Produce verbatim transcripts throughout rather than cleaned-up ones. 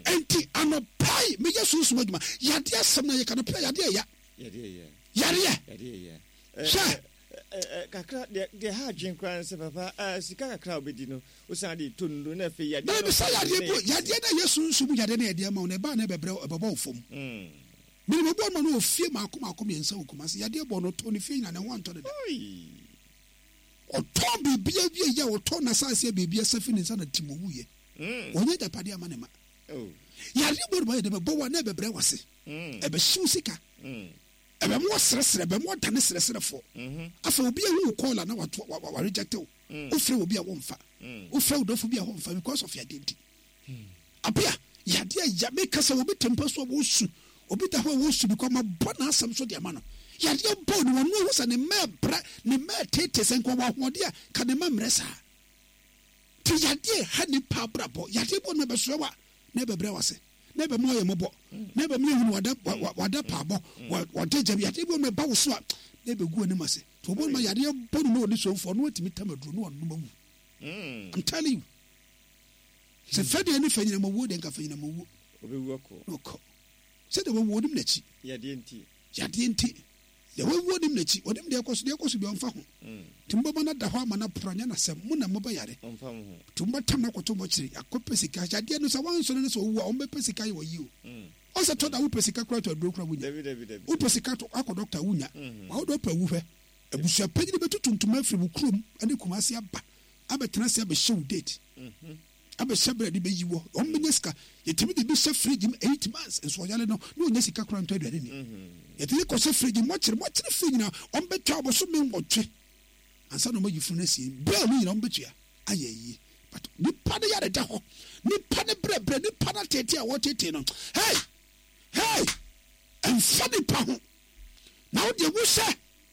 enti anopai me yesu so madwuma yade asem na ye kana pray yade ya yade ya yade yade ya sha kakra de ha dwen kran se papa sika kakra obedi no usan de tondu na fe yade na be say yade bo yade na yesu so mu yade na yade ma na ba na bebre bebo fom mm me me bo no ofie makoma akoma yensa okoma se yade bo no to ne fie na ne ho anto de oto bibia bia ya oto na sase bibia safi ne sana timowuye mm onye da pade ama ne ma oh yade bo bo de bo wa na bebre wase mm ebe hyew sika mm ebe mo sresre ebe mo dane sresre fo mhm afa obi ehu call na wato wa reject o ofre obi a wo mfa ofre odofo bi a wo mfa because of your identity apia yade ya make us obi tempo so wo su obi da ho wo su because ma bona asem so de ama no yade bo no no wo sa ne me bra ne me tete sen kwa ho de a ka ne ma mresa ti yade ha ni pa bra bo yade bo no be so wa na be bra wase na be mo ye mo bo na be me hu wada wada pa bo wada jam yade bo me ba wo so a na be gu ani mase to bo ma yade bo no ni so fo no otimi tamaduro no no mawu mm I'm telling you se fede ani fanyina mawu de nka fanyina mawu obewu akọ no ko se de wo wo nim nachi yade enti yade enti de wo wo nim nachi odim de ekoso de ekoso bi onfa ho mm timbo bana da ho ama na pranya na sem mu na mo ba yare onfa ho tumba tam na koto mo chiri akopesika yade no sa wan so ne so wo on be pesika ye wo yi o mm o se to da wo pesika kra to aduro kra wunya david david david wo pesika to akọ doctor wunya wa do pa wu hwe ebusua pagini betutuntum afiri bu krom ani kumase aba abetena se be show date mhm abe shebre de beyiwo on menyeska yetimi de be she fridge eight months enso yale no no nyesika kra nto aduane ni mhm yetimi ko she fridge mo kire mo kire fridge na on betwa oboso me nwotwe ansa no mayifu na sie be ni na on betua ayeyi but ni pade yare da ho ni pade brebre ni pade tete a wo tete no hey hey en fadi pa ho na wo de wo she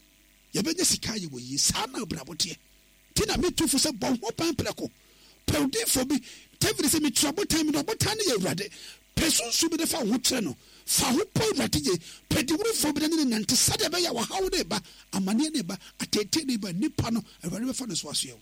ye benye sika ye wo yi sa na brabote tina metufu se bon ho pan preko pawdi fo bi tevri se me trouble time no botan ye urade person su bi de fa ho kire no fa ho po urade je pedi wuri fo bi ne nante sade be ya wa hawo de ba amane ne ba atete ne ba nipa no urade be fa ne so aso ye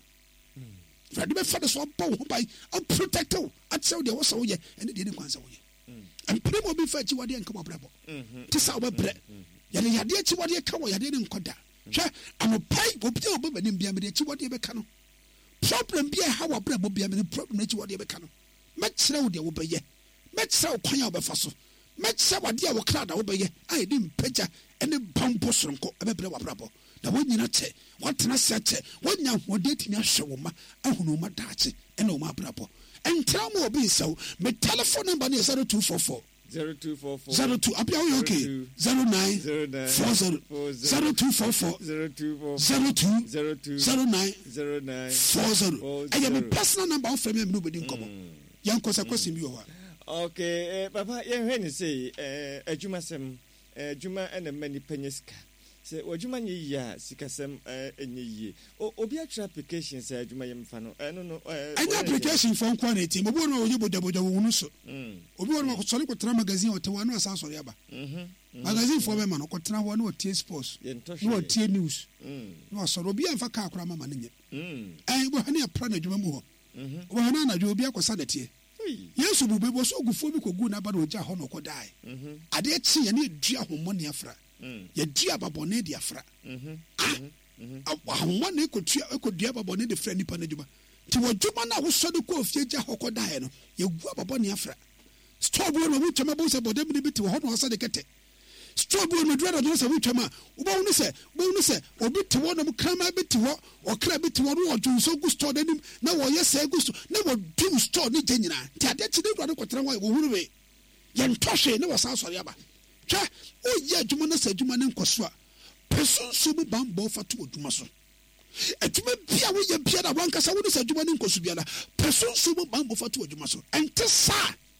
urade be fa ne so bon ho bai a protect you at say de wo so ye ene de ne kwanza wo ye and primo bi fa chi wade enka bobrabo ti sa wo bre yade yade chi wade ka wo yade ne nkoda hwe amopai obi obi ba ne bia me de chi wade be ka no problem bia ha wa brabo bia me problem chi wade be ka no me kire wo de wo be ye me kire wo kwan ya wo be fa so me kire wade a wo kra da wo be ye ai di mpagya ene bambo soronko e be bre wa brabo na wo nyina che wo tena se che wo nya ho de timi ahwe wo ma ahunu ma daache ene wo ma brabo entra mo obi saw me telephone number ne zero two four four zero two four four zero two apia we okay zero nine four zero zero two four four zero two four zero two zero two zero nine zero nine four zero I have a personal number of me no be din komo yan kosa kwesi bi o okay eh papa yen hwe ni say eh adwuma sem eh adwuma ena mani panyeska se adwuma nyi ya sikasem eh enyi obi atra application say adwuma yem fa no eh no no eh any application for nkwa na team obi no oye boda boda wo no so obi wo ko sori ko tra magazine o te wa no asa sori aba mhm magazine for me man ko tra ho no tie sports no tie news mhm no sori obi anfa ka akora mama nye mhm eh bo hane apra na adwuma mu ho mhm bo hane na adwuma obi akosa na tie yesu bu bebo so gufo bi ko gu na ba na oja ho no ko dai mhm ade chi ye na edua homo ne afra ya dia babone dia fra mhm mhm ahwa na ekotua ekodua babone de fra nipa na djuma ti wodjuma na wo so de ko ofie gya hokọ dai no ya gu babone afra stop wo no wutwa mabo se bodem ni biti wo ho no asa de kete stop wo no dra do se wutwa ma wo ba wonu se wo wonu se obi ti wo no krama biti wo o kra biti wo no odun so gu store denim na wo ye se gu store na wo du store ni je nyina ti ade ti de do ko tra wo wo huru we ye ntoshe ne wo sa sori aba twa o ye adwuma na sa adwuma ne nkoso a person so bi bambo fa to adwuma so adwuma bia wo ye bia da wanka sa wo ne sa adwuma ne nkoso bia da person so bi bambo fa to adwuma so ente sa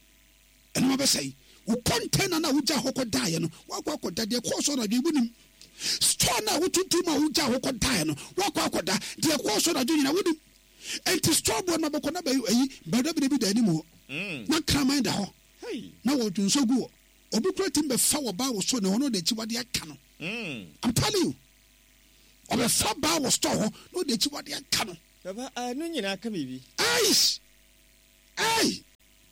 ene ma be sai wo container na wo ja hokọ dae no wo akọ akọ da de ko so na de bunim store na wo tutu ma wo ja hokọ dae no wo akọ akọ da de ko so na de nyina wodim ente store bo na boko na ba yi ba da bi da ni mo na kraman da ho na wo tunso gu obi protein be fa wo ba wo so ne hono de chiwade aka no mm I'm telling you obi fa ba wo store ho no de chiwade aka no baba no nyina aka bibi aish ai ti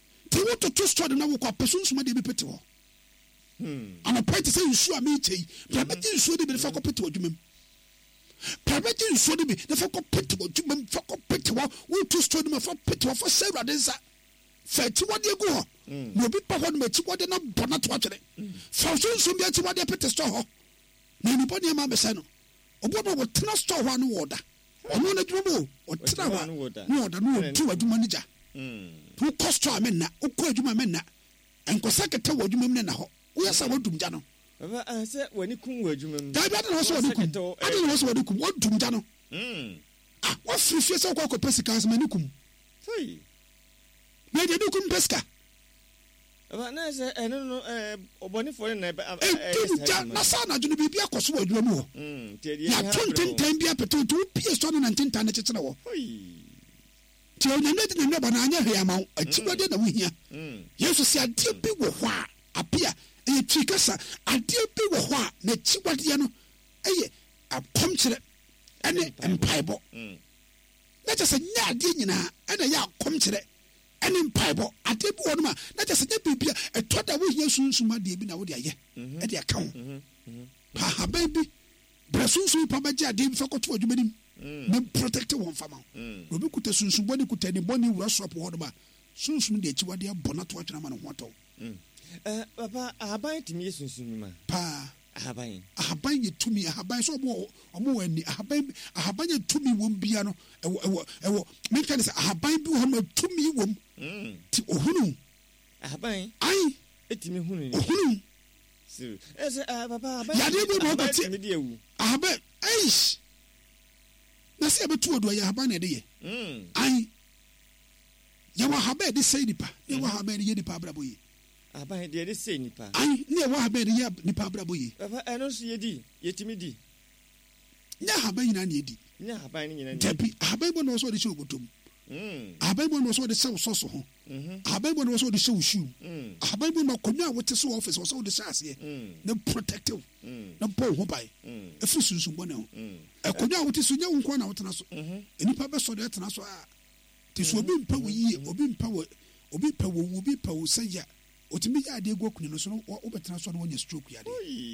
want to two store na wo kwa person suma de be pete ho hmm ana point say nsu a me chei private nsu de be fa ko pete odwumem private nsu de be de fa ko pete odwumem fa ko pete ho wo two store de ma fa pete ho fa say rade nsa fa ti wode gu ho no bi pa ho no ma ti wode na bona to atwere fa so nsu bi ti wode pete store ho na ni boni ma be say no obo no wo tena store ho anu woda ono na dwuma mo o tena ho no woda no tu adwuma ni ja mm tu cost amena o ko adwuma amena enkosa kete wo adwuma mena ho wo yasa wo dum ja no baba an se wani kun wo adwuma m da bia na so wani kun ade na so wani kun wo dum ja no mm ah wo frifie se ko ko pesika as mani kun hey me de kun pesika baba na se eno no eh oboni fo na eh ja na sa na dwuma bibia koso wo adwuma mu ho mm te dia ya tonten bia petu tu pie so na ntintan na kyekere wo hey ti o nyame de nyame bana anya hwe ama achiwade na wohia yesu se ade bi wo ho a apia e twikasa ade bi wo ho a na chiwade no eye akomkyere ene empaibo na kyese nya ade nyina ene ya akomkyere ene empaibo ade bi wo no ma na kyese nya bibia etoda wohia sunsuma de bi na wo de aye e de aka ho ha ha baby brasunsu pa baje ade bi fa koto adwumanim me protect one fama obi kuta sunsun boni kuta ni boni wura shop ho do ba sunsun de chi wade abona to atwena ma no ho to eh papa ahaban timi sunsun ma pa ahaban ahaban ye tumi ahaban so omo omo wani ahaban ahaban ye tumi wom bia no ewo ewo ewo me kan say ahaban bi ho ma tumi wom ti ohunu ahaban ai etimi hunu ni ohunu si ese papa ahaban ya de bi mo ba ti ahaban ai na se be tuodo ya haba na de ye mm ai ya wa haba de sei nipa ne wa haba de ye nipa brabo ye haba de de sei nipa ai ne wa haba de ye nipa brabo ye baba eno so ye di yetimi di nya haba nyina na ye di nya haba nyina na tabi haba bo no so de show botom mm haba bo no so de show soso ho mhm haba bo no so de show shoe mm haba bo no konwa wote so office so de shase na protective na bo ho bai efu sunsun bo na ho akonya wote so nya wonko na wotena so enipa be so de tena so a ti so obi mpa wo yi obi mpa wo obi pa wo obi pa wo sanya otimi ya de egu okunu no so wo betena so no wonya stroke ya de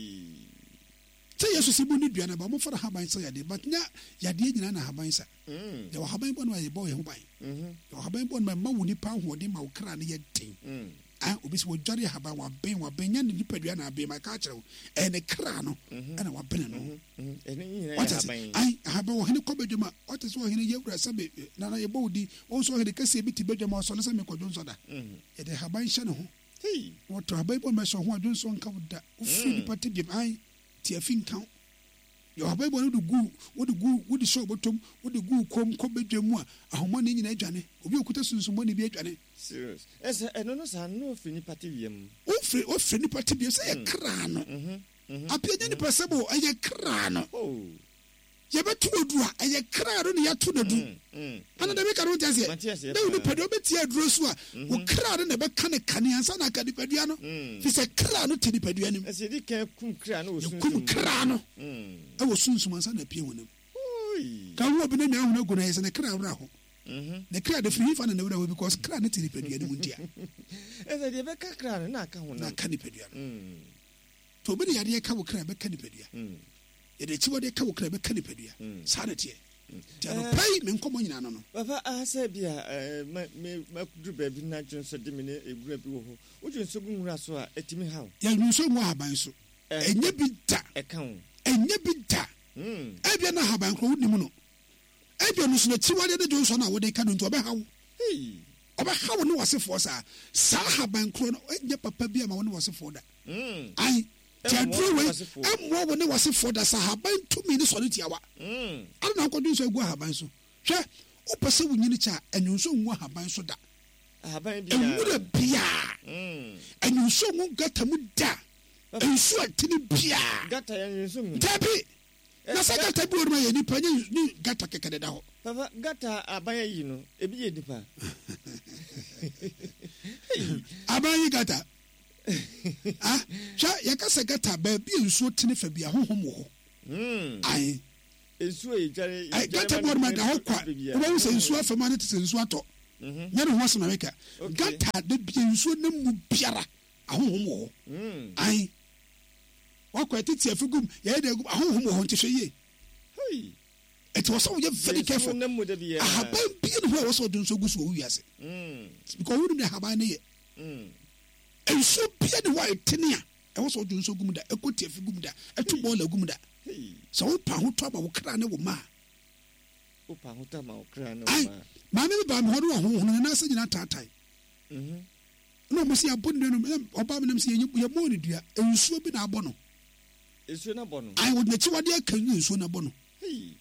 te yesu sibu ni dua na ba mo fara haban sa ya de but nya ya de nyina na haban sa ya wa haban bo no ya bo ye ho ban ya wa haban bo no ma wo ni pa ho de ma wo kra na ye den ah obi se wo dware haban wa ben wa ben nya ni nipadua na ben ma ka kire wo e ne kra no ana wa ben no ene nyina ya haban ai haban wo hene ko bedwuma o te so wo hene ye wura sabe na na ye bo di won so hene kase bi ti bedwuma so na se me ko dun so da e de haban hye ne ho hey wo to haban bo me so ho adun so nka wo da wo fi ni pati bi ai ti afin kan yo haban bo no du gu wo du gu wo di so botom wo di gu kom ko bedwamu a ahoma ne nyina adwane obi okuta sunsumo ne bi adwane serious ese eno no sa no fi ni pati wiem o fi o fi ni pati bi se ye kra no mhm apia nya ni pasebo ye kra no oh ye betu odu a ye kra no ne ya to na du ana da be ka no tiase na uni pedo beti aduro so a wo kra no ne be ka ne kane ansa na ka ni pedua no fi se kra no ti ni pedua nim ese di kan kum kra no sunsun kum kra no e wo sunsun ansa na pie wonam oi ka wo bi na nya ho na go na ye se ne kra wra ho mhm the cry the free fan na wura because cry na ti pedua ni muntia ese de be ka cry na ka ho na ka ni pedua mm to be ya de ka wo cry be ka ni pedua mm ye de chiwo de ka wo cry be ka ni pedua sa na tie tano pai me nkomo nyina no no baba asa bia me me makudru ba bi na dwon so de me ne egura bi wo ho wodwon so gunwura so a etimi hawo ya dwon so mu haban so enye bi da e ka ho enye bi da mm e bia na haban ko woni mu no ebia no so na chiwade de Johnson na wode ka no nto obehawo hey obehawo no wasefo sa sa haban kro no enye papa bia ma woni wasefo da mm ai tiadru we emwo woni wasefo da sa haban tumi ni so ne tiawa mm ana na kodun so egu haban so hwe opese wunyini cha enwunso nwu haban so da haban bia enwura bia mm enwunso nwu gata mu da ensu atini bia gata enwunso mu tabi na sa gata bi oruma ye nipa ni gata kekede da ho papa gata abaya yi no ebi ye nipa abaya gata ah cha ya kasa gata ba bi ensu tini fa bia honhom wo mm ai ensu e jare ai gata bi oruma da ho kwa wo se ensu afama ne tse ensu ato nya ne ho asem America gata de bia nsuo na mu biara ahohom wo ai wakwa titi afugum ye de ahohom wo ntehwe ye hey it was so very careful ahaban bia ne ho was odun so guso wo wiase because wo dum ahaban ne ye ensuo bia ne ho etene a e was odun so gum da ekoti afugum da etu ball agum da so wo pa ho to ba wo kra ne wo ma wo pa ho to ma wo kra ne wo ma ma me ba me ho do ho ho na sa nyina tatai mhm no mo si abon de no oba me nam si ye mo ne dua ensuo bi na abo no ensuo na abo no ai wo na chi wade akan ensuo na abo no hey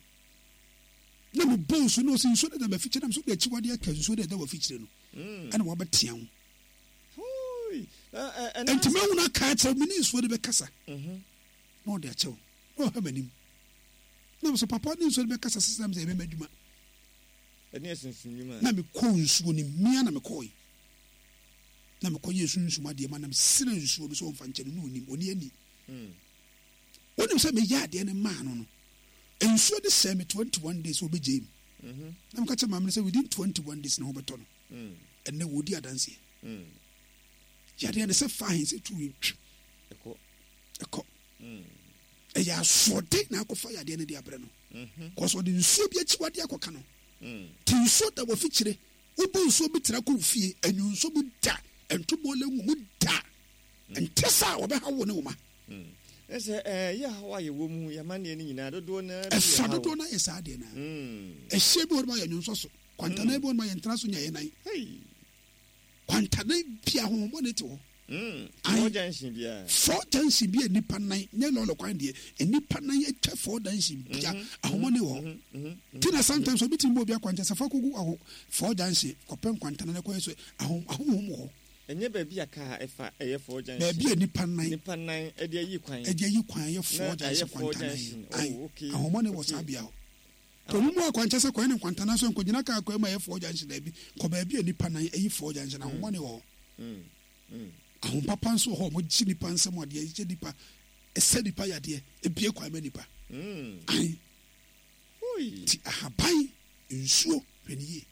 na mo bo so no si ensuo na ba fiche nam so de chi wade akan ensuo de da wa fiche no ana wo ba tia wo hoi enti me wona ka cha me ne ensuo de be kasa mhm no de achew no ha manim na so papa ne ensuo de be kasa system ze me maduma eni esunsunyuma na me ko ensuo ni mia na me ko yi na me ko yesu nsuma de ma na me sire ensuo bi so mfa nche no onim oni ani mm onim se me ya de ne ma no no ensuo de se me twenty-one days obejim mhm na me ka cha ma me se within twenty-one days na ho beto no mm enne wodi adanse mm ya de ne se fine se tu eko eko mm e ya so de na akofa ya de ne de abre no mhm ko so de nsuo bi achi wade akoka no mm ti nsuo da wo fikyire obo nsuo bi tra ko fie anyu nsuo bi da entobo le mu da entesa wo be ha wo ne wo ma mm ese eh ya hawa ye wo mu ya mane ni nyina dodo na esa dodo na esa de na mm ehye bi wo ma ya nyunso so kwantana bi wo ma ya ntra so nya ye nan hey kwantana bia ho mo ne te wo mm fo jansin bia fo jansin bia nipa nan ne lo lo kwan de nipa nan etwa fo jansin bia ahomo ne wo tina sometimes obi timbo bia kwantana sa fa kogu aho fo jansin kopem kwantana ne ko so ahom ahom wo enye ba bia ka efa eye fo jansin ba bia nipa nan nipa nan e de ayi kwan e de ayi kwan ye fo jansin kwantana ai ahomo ne wo sa bia ho to mu akwanche se kwan ne kwantana so nkogina ka akwa ma ye fo jansin da bi ko ba bia nipa nan ayi fo jansin ahomo ne wo mm mm ahom papa nso ho mo gi nipa nsem ode ye gi nipa ese nipa yade ebie kwa ma nipa mm ai hoi ti ahaban nsuo peniye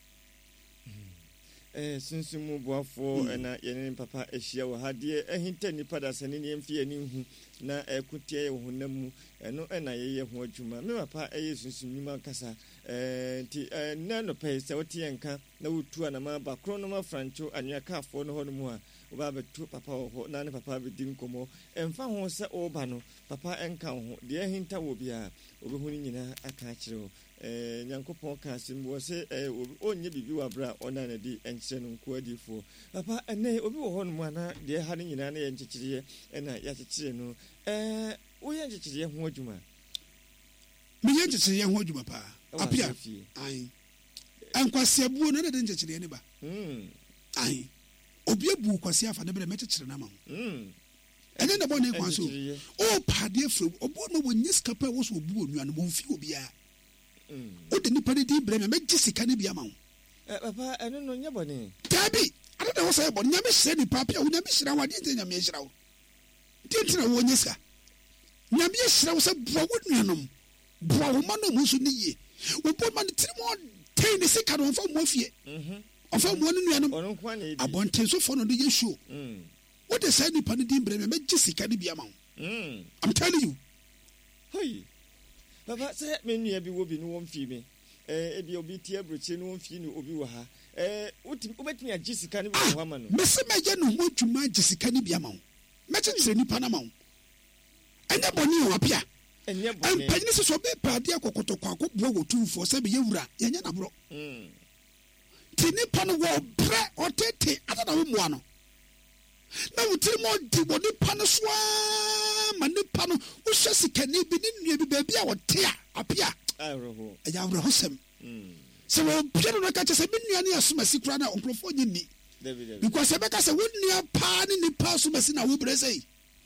eh sunsumu boafo na yene papa ehia wo hade ehinta nipa da sane ne mfie ani hu na ekutie ye ho namu eno na ye ye ho adwuma me papa eye sunsunyuma kasa eh ti na no pe se wotie nka na wotu na ma ba kro no ma francho anua kafo no ho no mu a oba betu papa ho na ne papa be din komo emfa ho se oba no papa enka ho de ehinta wo bia obehu ni nyina aka kire eh nyankopon ka simbo se eh onye bibi wa bra ona na di enche no nko adifo papa ene obi wo ho no mu na de ha ni nyina na ye nchekire ena ya chekire no eh wo ye nchekire ho adwuma me ye nchekire ho adwuma pa apia ai ankwase abuo no na de nchekire ne ba mm ai obi abu kwase afa na be me chekire na ma mm ene na bo ne kwanso o pade afro obo no wo nyiska pa wo so obu onua no mo mfi obi a mm o de nipa de di bre me gisika ne bia ma wo eh papa eno no nya bone tabi ada da wo say bone nya me hire ni papa wo nya me hira wa de nya me hira wo de ntina wo nyiska nya me hira wo say bua wo nuanom bua wo ma no mo so ni ye wo bo ma ne tiri mo ten ne sika no fa mo fie mhm ofa mo no nuanom ono kwa na ebi abonten so fo no de ye show mm what they say nipa ne di bre me gisika ne bia ma wo mm I'm telling you hey papa say me nua bi wo bi no won fi me eh ebi obi tie broche no won fi ni obi wo ha eh uti obetumi agisika ne bi wo ha ma no me se me je no ho dwuma agisika ne bia ma wo me chekire nipa na ma wo enya boni o apia enya boni en panyine so be paade akokoto kwa ko bo wo tumfo se be yewura yenya na bro mm ti nipa no wo bre otete ata na wo mua no na wutiri mo di bo nipa no so ma nipa no wo hwe sikani bi ne nua bi ba bia wo te a apia ayroho eja wura hosem mm se wo pia no ka chese bi nua ne asoma sikura na onklofo nyini because ebe ka se wo nua pa ne nipa asoma si na wo bre sei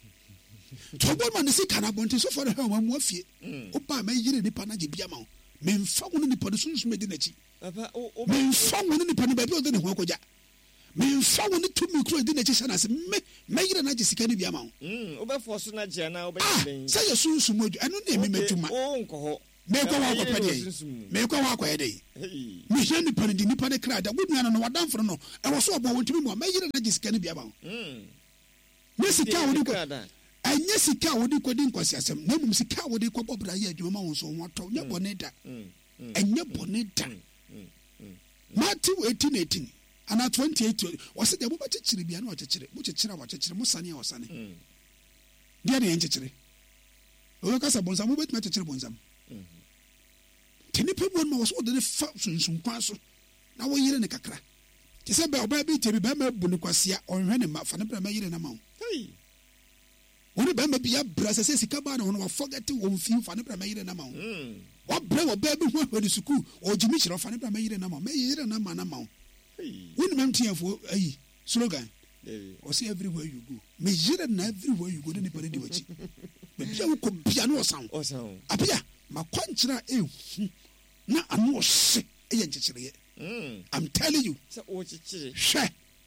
tobo ma ne sika na bonte so for ha mo afie o pa ma yire nipa na je bia ma me mfa wo nipa no sunsun di na chi papa o me mfa wo nipa ne ba bi o de ne ho akoja me mfa wo ne tumi kro di na chi sana se me me yire na je sika ne bia ma mm o be force na je na o be ben say sunsun mo eno na me matuma o nko ho me ko wa ko pede me ko wa ko ede me hye ni pani di ni pani kra da wodua no wadamfo no e wo so obo wontimi mu me yire na gisika ne bia ba mm me sika wodi ko anya sika wodi ko di nkwasi asem na mum sika wodi ko bobra ye adwuma ma won so won to nya bone da anya bone da Matthew eighteen eighteen ana twenty-eight wose de boba chechire bia na o chechire mo chechire wa chechire mo sane o sane dia na chechire o ka sa bonza mo betima chechire bonza tini pe bon ma wose o de fa sunsun kwaso na wo yire ne kakra ti se be oba bi tebi be ma bu ne kwasea o hwe ne ma fa ne bra ma yire na ma hey woni be ma bia bra se sika ba na wo forget wo fi fa ne bra ma yire na ma wo bra wo be bi ho ho di school o jimi chiro fa ne bra ma yire na ma ma yire na ma na ma woni mem tia fo ayi slogan o say everywhere you go me yire na everywhere you go ni pare di wachi me bia wo ko bia na o san o san abia ma kwanchira e na anu o se e ye nchechire mm I'm telling you say o chichire hwe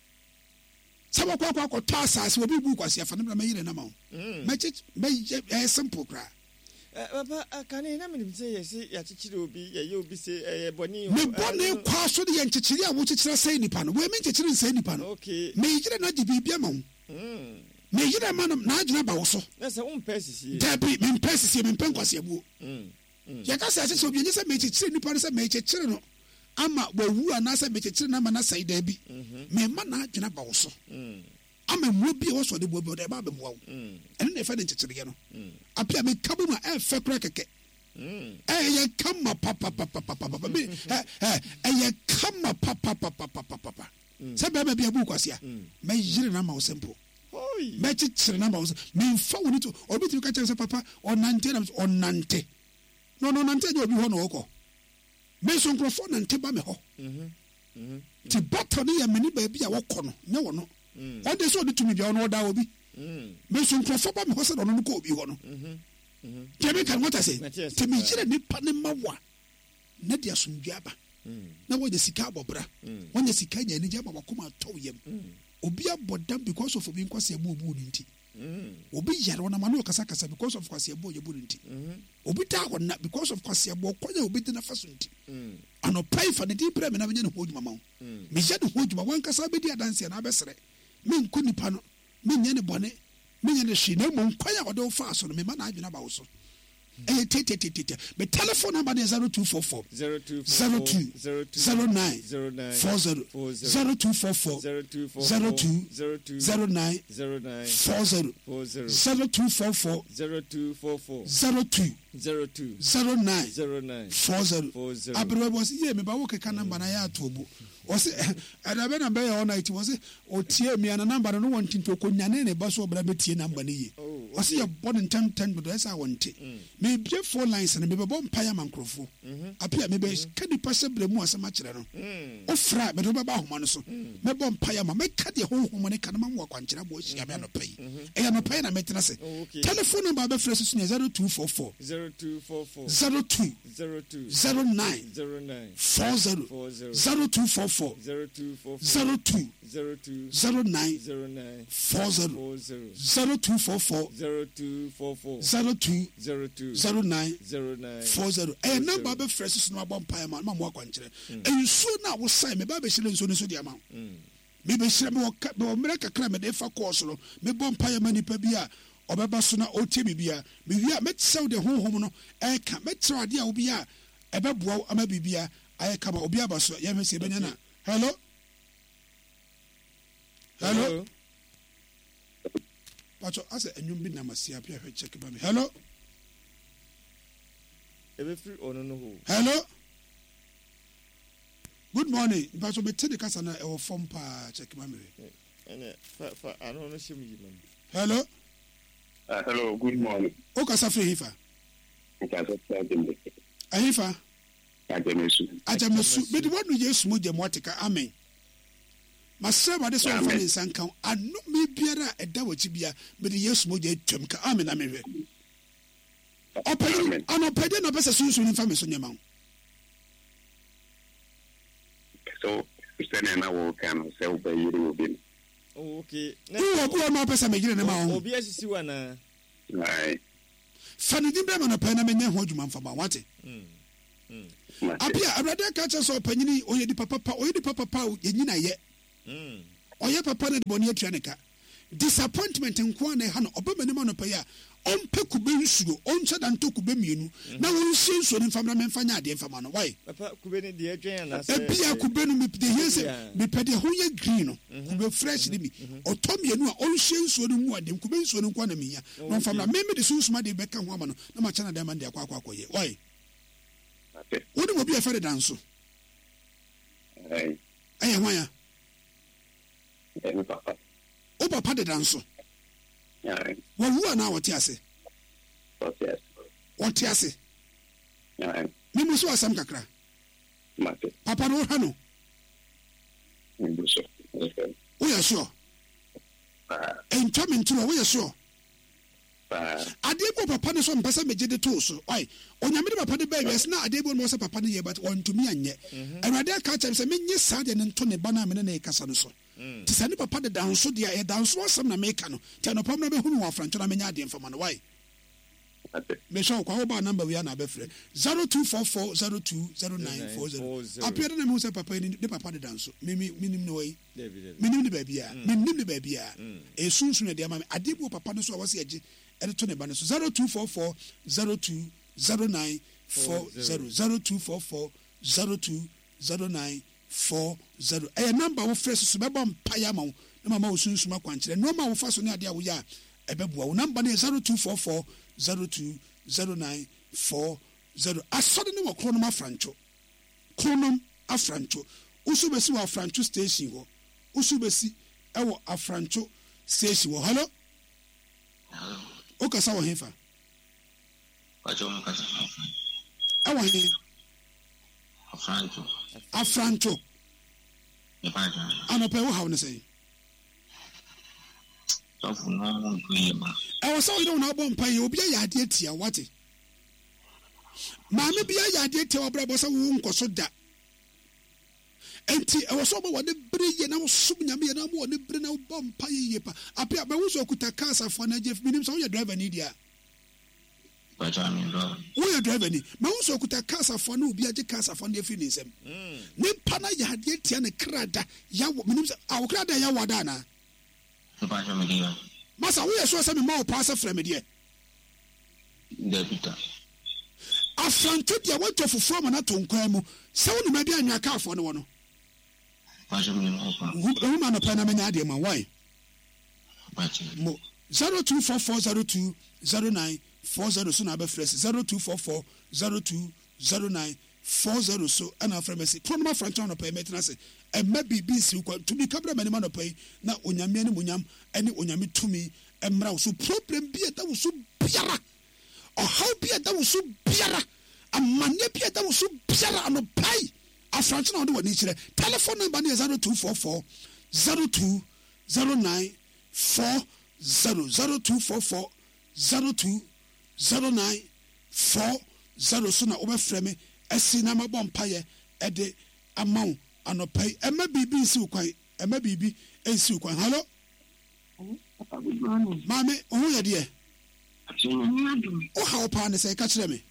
sabo kwa kwa ko tasas obi bu kwase afa na ma yire na ma me chich me e simple cry Papa, can I name say yes, ya chichiri obi, ya ye obi say eh boni. Me boni kwa so de nchichiri a wo chichira say nipa no. We me nchichiri say nipa no. Okay. Me yire na dibi bia ma wo. Mm. Me yire ma no na agina ba wo so. Na say un pesisi. Dabi, me pesisi me pen kwase abuo. Mm. Ya ka say chichiri obi nye say me chichiri nipa no say me chichiri no. Ama wa wu ana say me chichiri na ma na say dabi. Me ma na agina ba wo so. Mm. Ama mu bi wo so de bo bo de ba be mo wo. Mm. Ene na fa de nchichiri no. Mm. Apia me kabu ma e fe kra keke mm eh ye kama papa papa papa me eh eh ye kama papa papa papa papa se be be abu kwasia me yire na ma wo simple oi me chichire na ma wo me fa woni to obi ti ka che papa onante na onante no no nante je obi ho no okọ me so nkrofo nante ba me ho mhm mhm ti botto ni ya meni ba bi a wo kọ no nya wo no on de so de tumi bia no da obi Mm. Me so nkrofo ba me ho se no no ko obi ho no. Mhm. Mhm. Tebe kan what I say. Tebe jire nipa ne mawa. Na dia sundua ba. Mm. Na wo je sika abobra. Wo je sika nya ni je ba bakoma to yem. Obi abodam because of obi nkwase ebo obu ni nti. Mm. Obi yare wona ma no kasa kasa because of kwase ebo obu ni nti. Mhm. Obi ta ho na because of kwase ebo konya obi de na faso nti. Mm. Ano pai fa ne di pre me na me nya no ho djuma ma wo. Me je de ho djuma wan kasa be di adanse na abesere. Me nko nipa no me nyane bone me nyane hwe na mo kwanya wode wo fa so no me ma na adwena ba wo so eh tete tete me telephone number is zero two four four zero two zero nine four zero zero two four four zero two zero nine four zero zero two four four zero two four four zero two zero two zero nine zero nine four zero abro was ye me ba wo keka number na ya atobo o se adabe number ya all night was o tie me na number no won tinto ko nyane ne ba so obra betie number ne ye o se ye born ten ten do esa wonte me bie four lines na me be bom paya mankrofo apia me be kadi pase bre mu asema kire no o fra me do be ba homa no so me bom paya ma me kadi ho ho ne kana ma mo kwankira bo hia me no pai e ya no pai na metena se telephone number be fresh so zero two four four zero two four four zero two zero nine four zero zero two four four zero two zero nine four zero zero two four four zero two zero nine four zero eh number be fresh so no abon pie ma ma mo akwankyere ensuo na wo sai me ba be hire nsuo no so dia ma me be hire me wo mere kakra me de fa course no me bon pie ma nipa bi a obeba so na otie bibia me wi a me tsew de honhom no e ka me tsew ade a obi a ebe boa ama bibia aye kama obi aba so ye me se benya na hello hello pacho ase enyum bi na masia pia hwe check ba me hello ebe free ono no ho hello good morning pacho me tede kasa na e wo form pa check ba me ene fa fa ano no shim yi mam hello uh, hello good morning o kasa free hifa o kasa free ahifa ajamesu ajamesu me de wonu yesu mo je motika amen masaba de so fa ne sankan anu me biara eda wachi bia me de yesu mo je twem ka amen amen we opedi ano pede na pesa sunsun ni fa me so nyema so sene na wo kan se wo bayiri obi okay na wo bo ma pesa me gire na ma wo obi asisi wana ai fani din bre ma no pa na menya ho adwuma mfa ba wate mm apia awrade ka che so panyini oye di papa pa oye di papa pa yenyina ye mm oye papa ne boni atua ne ka disappointment nko na ha no obama ne ma no pa ya ompe kube nsuo onche da nto kube mienu na won sie nsuo ne famra me mfanya ade mfama no why papa kube ne de adwen na se ebia kube no me de hese me pede ho ye green no kube fresh ni mi otom mienu a onhie nsuo no mu ade kube nsuo no nko na menya no famra me me de sunsuma de beka ho ama no na ma chana de ma de akwa akwa akoye why okay wodi mo bia fere danso eh aye hwan eh papa o papa de danso yeah wo wu na wote ase okay wote ase yeah me muso asam kakra mate papa no ha no mbuso okay wo ya sure ah entwa me nturo wo ya sure ah ade bo papa ne so mpesa meje de to so oi onyame de papa de ba yes na ade bo no so papa ne ye but on to me anye awade aka cha se menye sa de ne nto ne ba na me ne kasa no so ti sa ne papa de danso de e danso asam na meka no ti no pam na be hunu wa francho na menya ade mfama no why ate me show kwa wo ba number we na be frɛ zero two four four zero two zero nine four zero apia de na me say papa ni de papa de danso me me minim no wai minim de ba bia minim de ba bia e sunsun de ama ade bo papa no so a wase age e to ne ba no so zero two four four zero two zero nine four zero zero two four four zero two zero nine four zero eh number wo fresh so be bom paya ma wo na mama wo sunsuma kwankyere no ma wo fa so ne ade a wo ya e be bua wo number ne zero two four four zero two zero nine four zero asode ne wo kronom afrancho kronom afrancho usu besi wo afrancho station ho usu besi e wo afrancho station ho hello o kasa wo hefa Pacho mo kasa e wo he afrancho afrancho e pacho ano pe wo hawo ne sei so fu no kuye ma e wo so wo na bo mpa ye obi ya ade atia wate maame bia ya ade atia obra bo so wo nkoso da enti e wo so bo wo de bere ye na wo sub nyame ye na wo de bere na wo bo mpa ye ye pa apia ba wo so kuta kasa fo na jef minim so wo ya driver ni dia pacho mi do wo ya driver ni ma wo so kuta kasa fo na obi age kasa fo na efi ni nsem ne pa na ya ade atia ne krada ya wo minim so a wo krada ya wada na pacho mi do masa wo ye so se me ma wo pass frame de deputa afranto dia wo to fofo ma na to nkwan mu se wo ni ma bia anwa ka afo ne wo no pacho mi no pa hu ma no pa na menya ade ma why pacho mo zero two four four zero two zero nine four zero so na be fresh zero two four four zero two zero nine four zero so ana fremesi pronoma franchise no pay metina se e ma bibi si kwa to be kabra mani ma no pay na onyame ani munyam ani onyame tumi emra so problem bi da wo so biara o how bi da wo so biara amane bi da wo so biara ano pay a franchise no do wani kire telephone number ne zero two four four zero two zero nine four zero zero two four four zero two zero nine four zero so na obefrɛ me asi na mabɔ mpaye ɛde amaw anopai ɛma bibi nsi ukwan ɛma bibi nsi ukwan hello Papa, good morning. Mame ohu yɛ deɛ Actually, I'm not doing o ha o pa ne sɛ ka kyerɛ me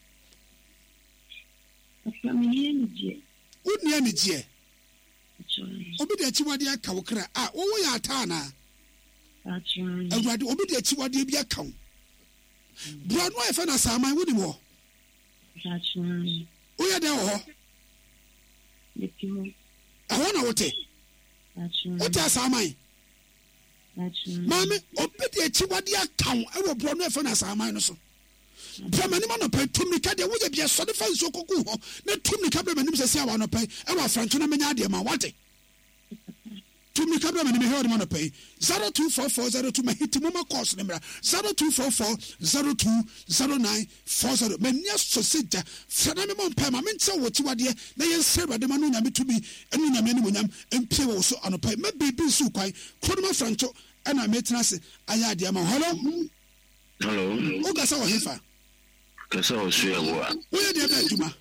it. I'm here in the wonni ani gye Actually, obi de akyiwade aka wo kra a wo wo yɛ ata na actually, awurade obi de akyiwade bi aka wo bro no ɛfɛ na saman wodi wo actually, wo yɛ deɛ wɔ hɔ the people, ɛhɔ na wote actually, wote asaman actually, Mame obi de akyiwade aka wo ɛwɔ bro no ɛfɛ na saman no so Bramani man pay two me cade, would be a sort of face so cuckoo, no two me cabin and say, I want to pay, and our French and Mania, my what? Two me cabin and me heard him on pay zero two four four zero two, my hit mama cost number zero two four four zero two zero nine four zero. Men yes, so sit there, Fernamon Pam, I mean, so what you are dear, they say, but the man to be, and when I'm anyone and pay also on a pay, maybe be so quite, Codma Franco, and I met us, I had the amount. Hello, hello, oh, that's our heifer. Kasa osua wo a Where dey be aduma?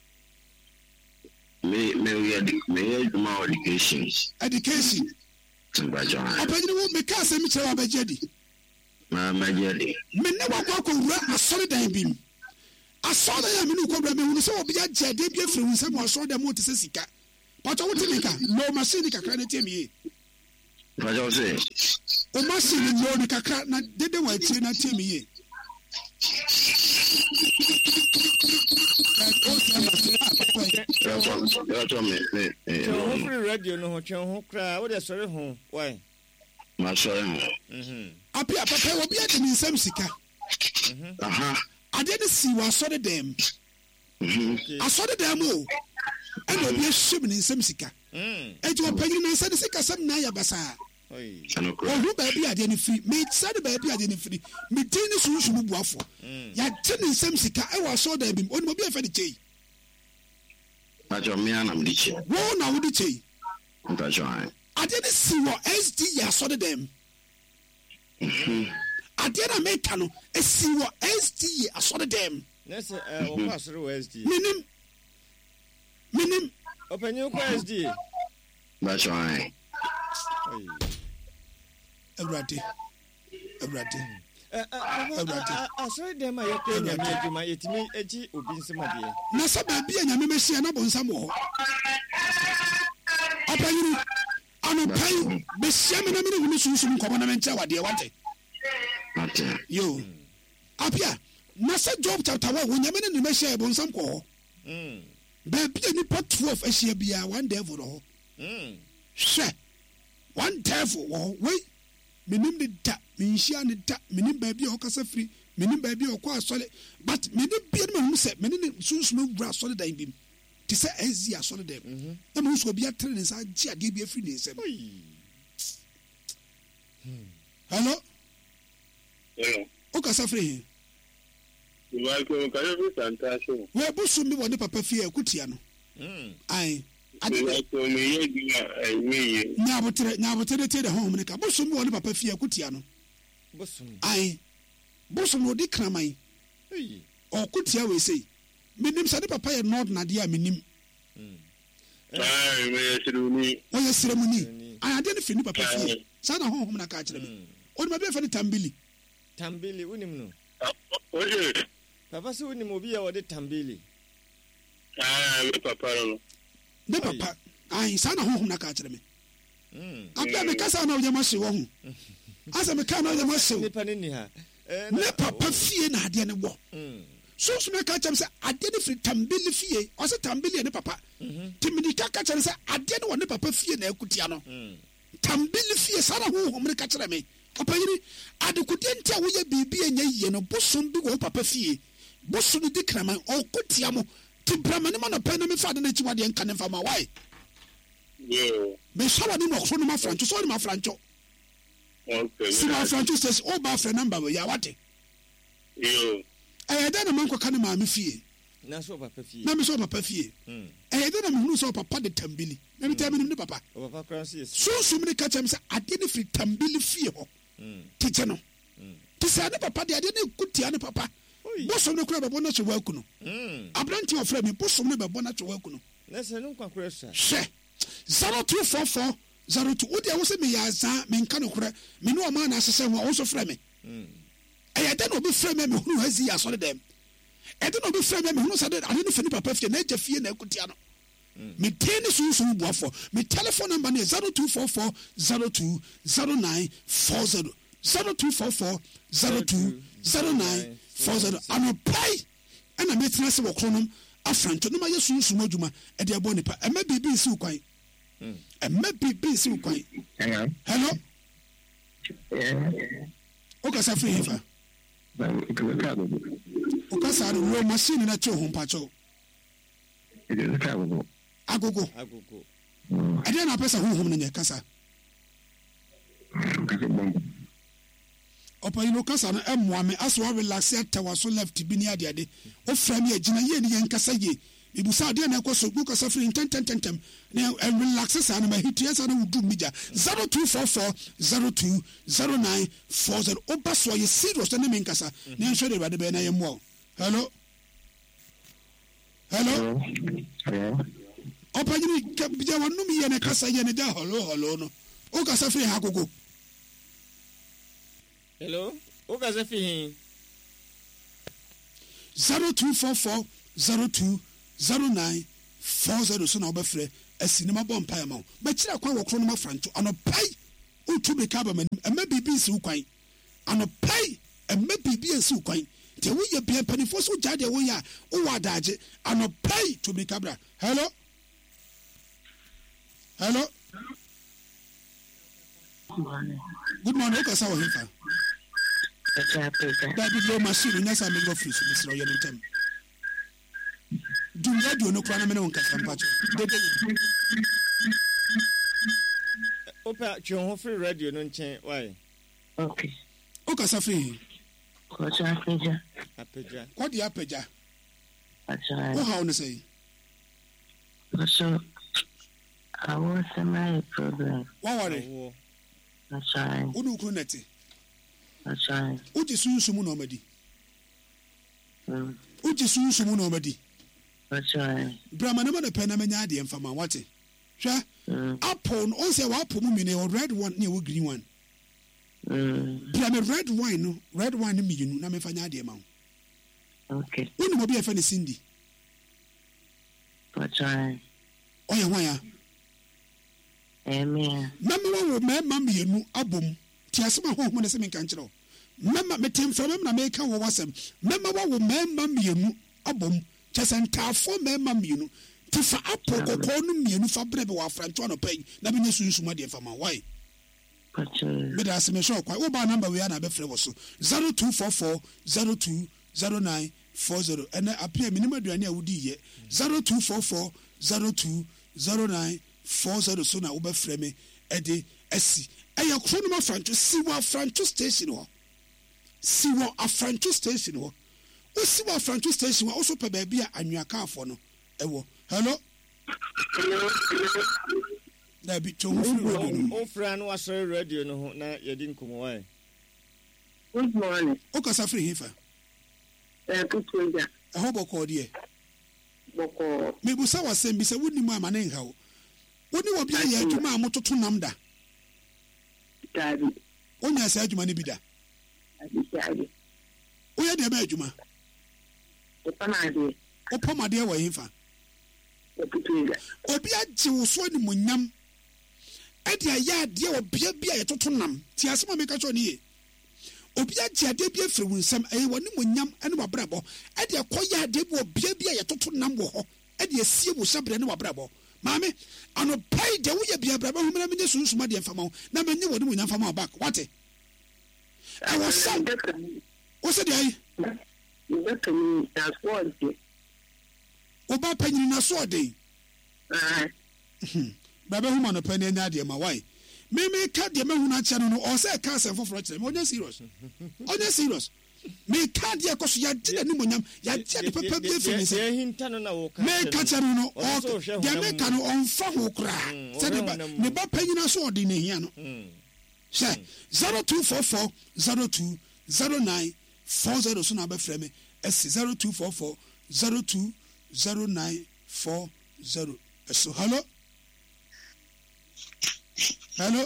me me we adi me aduma education Education. Timbajo Abegini wo me ka se mi kire abegye di. Ma majeri. Me ne wa kwa wura asɔre dan bi mu. Asɔre dan ya me ne ko bra me hu sɛ obi agye de bi afiri hu sɛ mo asɔre dan mo te sɛ sika. Pato wo te me ka, no machine kakra ne tie me ye. Pato se. O machine no ne kakra na dede wa tie na tie me ye. Hopefully radio no ho twen ho kra wo de sɔre ho why ma sɔre ho mhm apia papa wo bia de nsɛm sika mhm aha ade ne si wa sɔre dem mhm asɔre dem o ɛna obi ahyem ne nsɛm sika mhm ɛti wo panyin na nsɛm sika sɛm na ya basa oi ohu baabi ade ne firi me sɛde baabi ade ne firi me tin ne sunsun buafo ya te ne nsɛm sika ɛwɔ asɔre dem bi oni obi afa de kyei Pato me anam di che. wo na wo de kyei Pato ai. ade ne si wɔ S D ya asɔre dem Mhm. ade na meka no esi wɔ S D ya asɔre dem nese eh wo kwa sɔre wo S D minim minim opanyin kwa S D Pato ai. oi awurade awurade eh eh asɔre dem a yɛkɔ nyame adwuma yɛtimi agyi obi nsɛm adeɛ na sɛ baabi a nyame mɛhyia na bɔnsam wɔ hɔ ɔpanyini anɔpai bɛhyia me na mene hune sunsum nkɔmmɔ na menkyɛ wadeɛ wate Mate. yo apia na sɛ job chapter one onyame ne ne mɛhyia bɔnsam kɔ hɔ mhm baabi a nipa twelve ahyia biara one devil wɔ hɔ mhm hwɛ one devil wɔ hɔ wei menim ne da menhyia ne da menim baabi a ɔkasa firi menim baabi a ɔkɔ asɔre but menim bia no mahu sɛ mene ne sunsum awura asɔre dan bi mu te sɛ ɛzi asɔre dɛm na mahu sɛ obi atere ne nsa agye adeɛ bi afiri ne nsɛm oi hello Hello. wokasa firi he Michael, can you be fantastic? wei bosom bi wɔ ne papa fie a ɛkotia no mhm ae ade Michael, me ye di a me. nyaabotere nyaabotere tie de honhom ne ka bosom bi wɔ ne papa fie a ɛkotia no bosom ae bosom no ɔde kraman oi ɔkotia wei sei menim sɛ ne papa yɛ nɔd nadeɛ a menim Ah, me ye siruni. ɔyɛ seremoni Seremoni. adeɛ no firi ne papa fie Ae. saa na honhom na ka kyerɛ me ɔde ma bi afa ne tambili tambili wonim no Oje. papa sɛ wonim obi a wɔde tambili Ah, me papa no. ne papa ae saa na honhom na ka kyerɛ me mhm abia meka saa na wogyama hye wɔ ho asɛ meka na wogyama hyew nipa ne ni ha eh ne papa fie na adeɛ ne wɔ mhm sunsun ka kyerɛ me sɛ adeɛ no firi tambili fie ɔsɛ tambili yɛ ne papa timinika ka kyerɛ me sɛ adeɛ no wɔ ne papa fie na akutia no mhm tambili fie saa na honhom ne ka kyerɛ me ɔpanyini adekodeɛ nti a woyɛ biribi a ɛnyɛ yie no bosom bi wɔ wo papa fie bosom no di kraman ɔko tia mo te brama ne ma nɔpɛ na mefa ade no akyi wadeɛ nka ne mfa ma wae Yo. mesɛ wɔ ne ma ɔso no ma frantwo sɛ wode ma frantwo Okay. si ma frantwo sɛ woba frɛ namba wɔ yɛ wate Yo. ɛyɛ dɛn na mankɔka ne maame fie na so papa fie na me sɛ wo papa fie mhm ɛyɛ dɛn na mehunu sɛ wo papa de tambili na metaa menim ne papa o papa kra so yes sunsum ne ka kyerɛ me sɛ adeɛ no firi tambili fie hɔ mhm tete no te sɛ ne papa de adeɛ no ɛku tia ne papa oi bosom no kora bɛbɔ no hyɛ woaku no mhm aberante ɔfrɛ me bosom no bɛbɔ no hyɛ woaku no nese no kwa kra so hwɛ zero two four four zero two wodeɛ wo sɛ meyɛ azaa menka no korɛ me ne ɔma na ahyehyɛ ho a wo nso frɛ me mhm ɛyɛ dɛn na obi frɛ me a mehunu hasi yɛ asɔre dɛm ɛdɛn na obi frɛ me a mehunu sɛ de ade no fɛ ne papa fie na agya fie na akutia no metee ne sunsum boafo me telephone number no yɛ zero two four four zero two zero nine four zero zero two four four zero two zero nine four zero anɔpai ɛna metena sɛ wɔ kronom afrantwo no mayɛ sunsum adwuma ɛde abɔ nipa ɛma biribi nsi wo kwan ɛma biribi nsi wo kwan Hello. hello Yeah. wokasa firi hefa wokasa no wɔ machine no akyi wo ho mpakyɛw It is a travel. agogo agogo ɛdeɛ na apɛ sɛ honhom no nyɛ kasa ɔpanyin no kasa no ɛmmoa me asɛ wɔrelaxe atɛwa so left bi ne adeade wofrɛ me agyina yie ne yɛnkasa yie mebusa adeɛ na ɛkɔ so wokasa firi ntɛntɛntɛntɛm ne ɛrelaxe saa no mahitua saa no wodu mmigya zero two four four zero two zero nine four zero woba so ɔyɛ serious ne menkasa ne ɛnhwɛ de awurade bɛɛ na yɛmmoa wo hello hello Hello. ɔpanyini gya wanom yɛ ne kasa yɛ ne gya hɔlo hɔlo no wokasa firi ha agogo hello Oka se fi zero two four four zero two zero nine four zero so na obefre asinema bom pa ma ba kira kwa wo kro no mafranto anopai utu be ka ba manim ema bibi nsi ukwan anopai ema bibi nsi ukwan te wo ye bia panifo so jade wo ya wo wadaje anopai to be kabra. Hello hello good morning ka sawo hifa da bi lo machine nya sa me go free so misro ye ntem dum radio no kwana me no nka sampacho dede opa chon free radio no nchen why Okay. o ka sa free Ko cha apeja. Apeja. What the apeja? Acha. What how to say? So I was my problem. What worry? Acha. Udu kuneti. Acha. Uji sunsumu no medi. Mm. Uji sunsumu no medi. Acha. Brahma na na pena menya ade mfama wate. Hwa? Apple on say wa apple mu mine o red one ne o green one. Mm. Brahma red wine no, red wine ne miyinu na me fanya ade ma. Okay. Unu mo bi e fa ne Cindy. Acha. Oya hwan Amen. Mama wo mema miyenu abom. Ti asema ho ho ne se me kan kire o. Mama metem fra mema na me ka wo wasem. Mema wo mema miyenu abom. Chesentafo mema miyenu. Ti fa apple kokko no miyenu fa brebe wa francho no pai na be ne sunsuma de fa ma why. Acha. Me da aseme sho kwa. Wo ba number we na be frɛ wo so. zero two four four zero two zero nine four zero ene apia minimum aduane a wodi ye zero two four four zero two zero nine four zero so na wo be frɛ me e de asi eya kro no ma francho siwa francho station ho siwa afrancho station ho o siwa afrancho station ho o so pe ba bia anwaka afo no ewo hello na bi to o fra no asore radio no ho na yedi nkomo why. Good morning. O ka sa free hifa Eh, kutuja. e ho boko de Boko. me bu sa wasem bi se woni mu amane nha wo woni wo bia ye adwuma amototo nam da Daddy. onya sa adwuma ne bi da Daddy. o ye de ba adwuma O panade. o pomade wa hifa O kutuja. obi agye wo so ni munyam e de aya de obia bia ye toto nam ti asema me ka cho ne ye obi agye ade bia firi wo nsam e woni munyam ene wabrabo e de koya ade bia obia bia ye toto nam wo ho e de asie wo hyabre ne wabrabo maame ano pai de wo ye bia brabo hu mena me sunsuma de mfama na menye woni munyam fama back what I was so o se de ai You look at me, that's what it is. oba panyin na so de Ah, baba hu ma no pan anya de ma why me me ka de ma hu na cha no o se ka se foforo kire me onya serious onya serious me ka de ko so ya de na munyam ya de de papa bi fi ni se Ye hinta no na wo ka. me ka cha no o Ɔno nso hwɛ de honam me mu. ka no on fa ho kra se de ba ne ba panyin na so de ne hia no se zero two four four zero two zero nine four zero so na ba frɛ me s zero two four four zero two zero nine four zero. So hello hello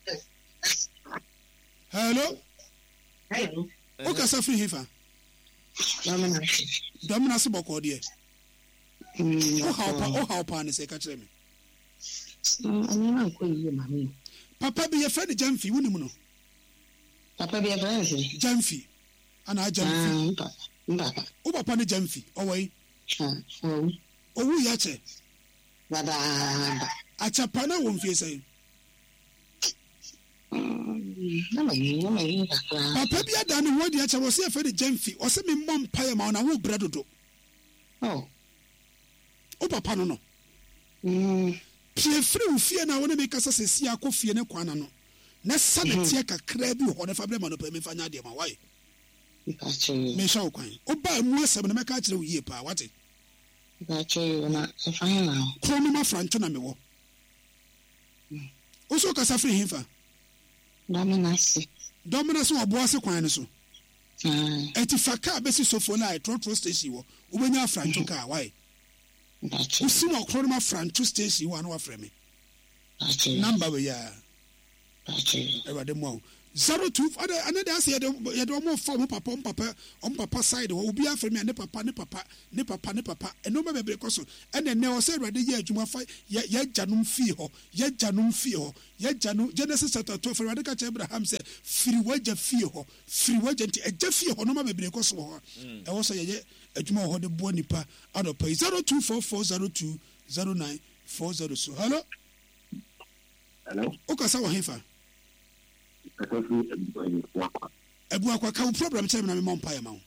hello hello. o ka sa free hifa Mama. domina se boko de Mm. o ha pa o ha pa ne se ka kire me Ani na ko yi mami. papa bi ye friend Jamfi woni mu no Papa bi friends. Jamfi ana Jamfi Ah, papa. o papa ne Jamfi o wai Ah, oh. o wu ya che Baba. achapa na wo mfie sai Na mai, na mai ka. papa bi ada ne wodi acha wo se friend Jamfi o se me mom paye ma na wo bradodo Oh. o papa no no Mm. pie free wo fie na wo ne me kasa sesi akọ fie ne kwana no na sa ne tie kakra bi ho ne fa bre ma no pa me fa nya de ma why Pacho. me sha wo kwan o ba mu asem na me ka kire wo yie pa wate Pacho na efanya na. krono ma francho na me wo o so kasa free hinfa Dame na si. domina so obo ase kwan ne so Ah, eti faka be si sofo na trotro station wo ubenya francho ka why pacho. usi wa krono ma francho station wo na wa frɛ me Pacho. number we ya Everybody more. Zero two. Another say you don't more form papa on papa on papa side. Will be after me and ne papa ne papa ne papa ne papa. And no baby because and then now say ready ye juma fight ye ye janum fee ho ye janum fee ho ye janum Genesis chapter twelve. For radical Abraham said free wage fee ho free wage and a jeff fee ho no baby because ho. And also ye a juma ho the bonipa out of pay zero two four four zero two zero nine four zero. So hello. Hello. Okay, so what hefa? Ebu akwa ka problem tell me na me mom pa ma.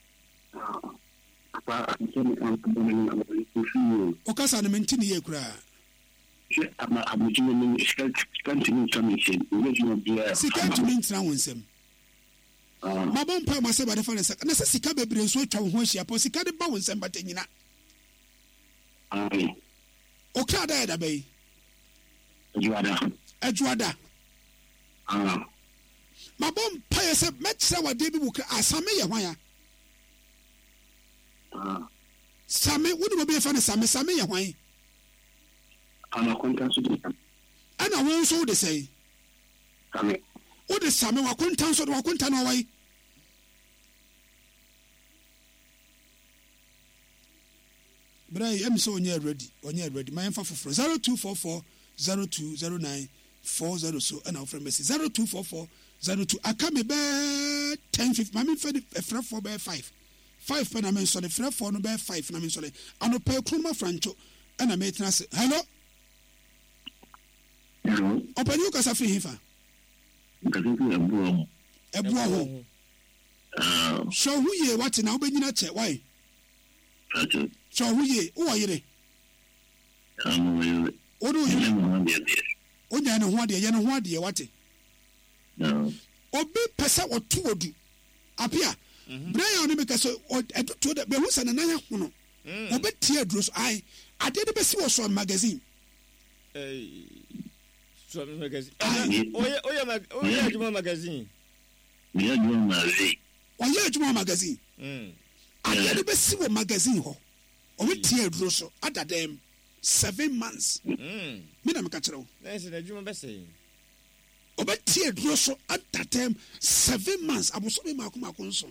Apa akemi kan kubona na kufi. Okasa na mentini ye kura. Ama abujime ni continue to me say. Sika to me ntra wonsem. Ah. Ma bom pa ma se ba de fa na se sika bebre nso atwa ho ahia po sika de ba wonsem batanyina. Ai. Okra da da bai. Ajuada. Ajuada. Ah. Ma bom pa ye se metra wa de bi bu kra asame ye hwan ya. Ah. Same wonu mo be fa na same same ye hwan. Ana konta so de. Ana won so de say. Same. O de same wa konta so de wa konta na wai. Brai em so onye ready onye ready my fa foforo zero two four four zero two zero nine four zero so and our friend message zero two four four zero two akame be ten fifty mami fe e fra four be five five pe na men so the fra four no be five na men so le ano pe kroma francho and na me tena se hello Hello. Open you kasa fi hifa Nkasi ku ebu ebu ho ah so hu ye what na obenyina che why okay so hu ye wo yire am we odo yire onya ne ho de ye ne ho de wate no obi pesa otu odu apia Brian ne because edu to de be hu sana na ho no obi tie aduro so ai ade de be si wo so magazine eh so magazine oye oye mag oye ajuma magazine me ajuma magazine oye ajuma magazine mm ade de be si wo magazine ho obi tie aduro so ada dem seven months mm me na me ka kire wo na se na ajuma be say obi tie aduro so ada dem seven months aboso be mako mako nso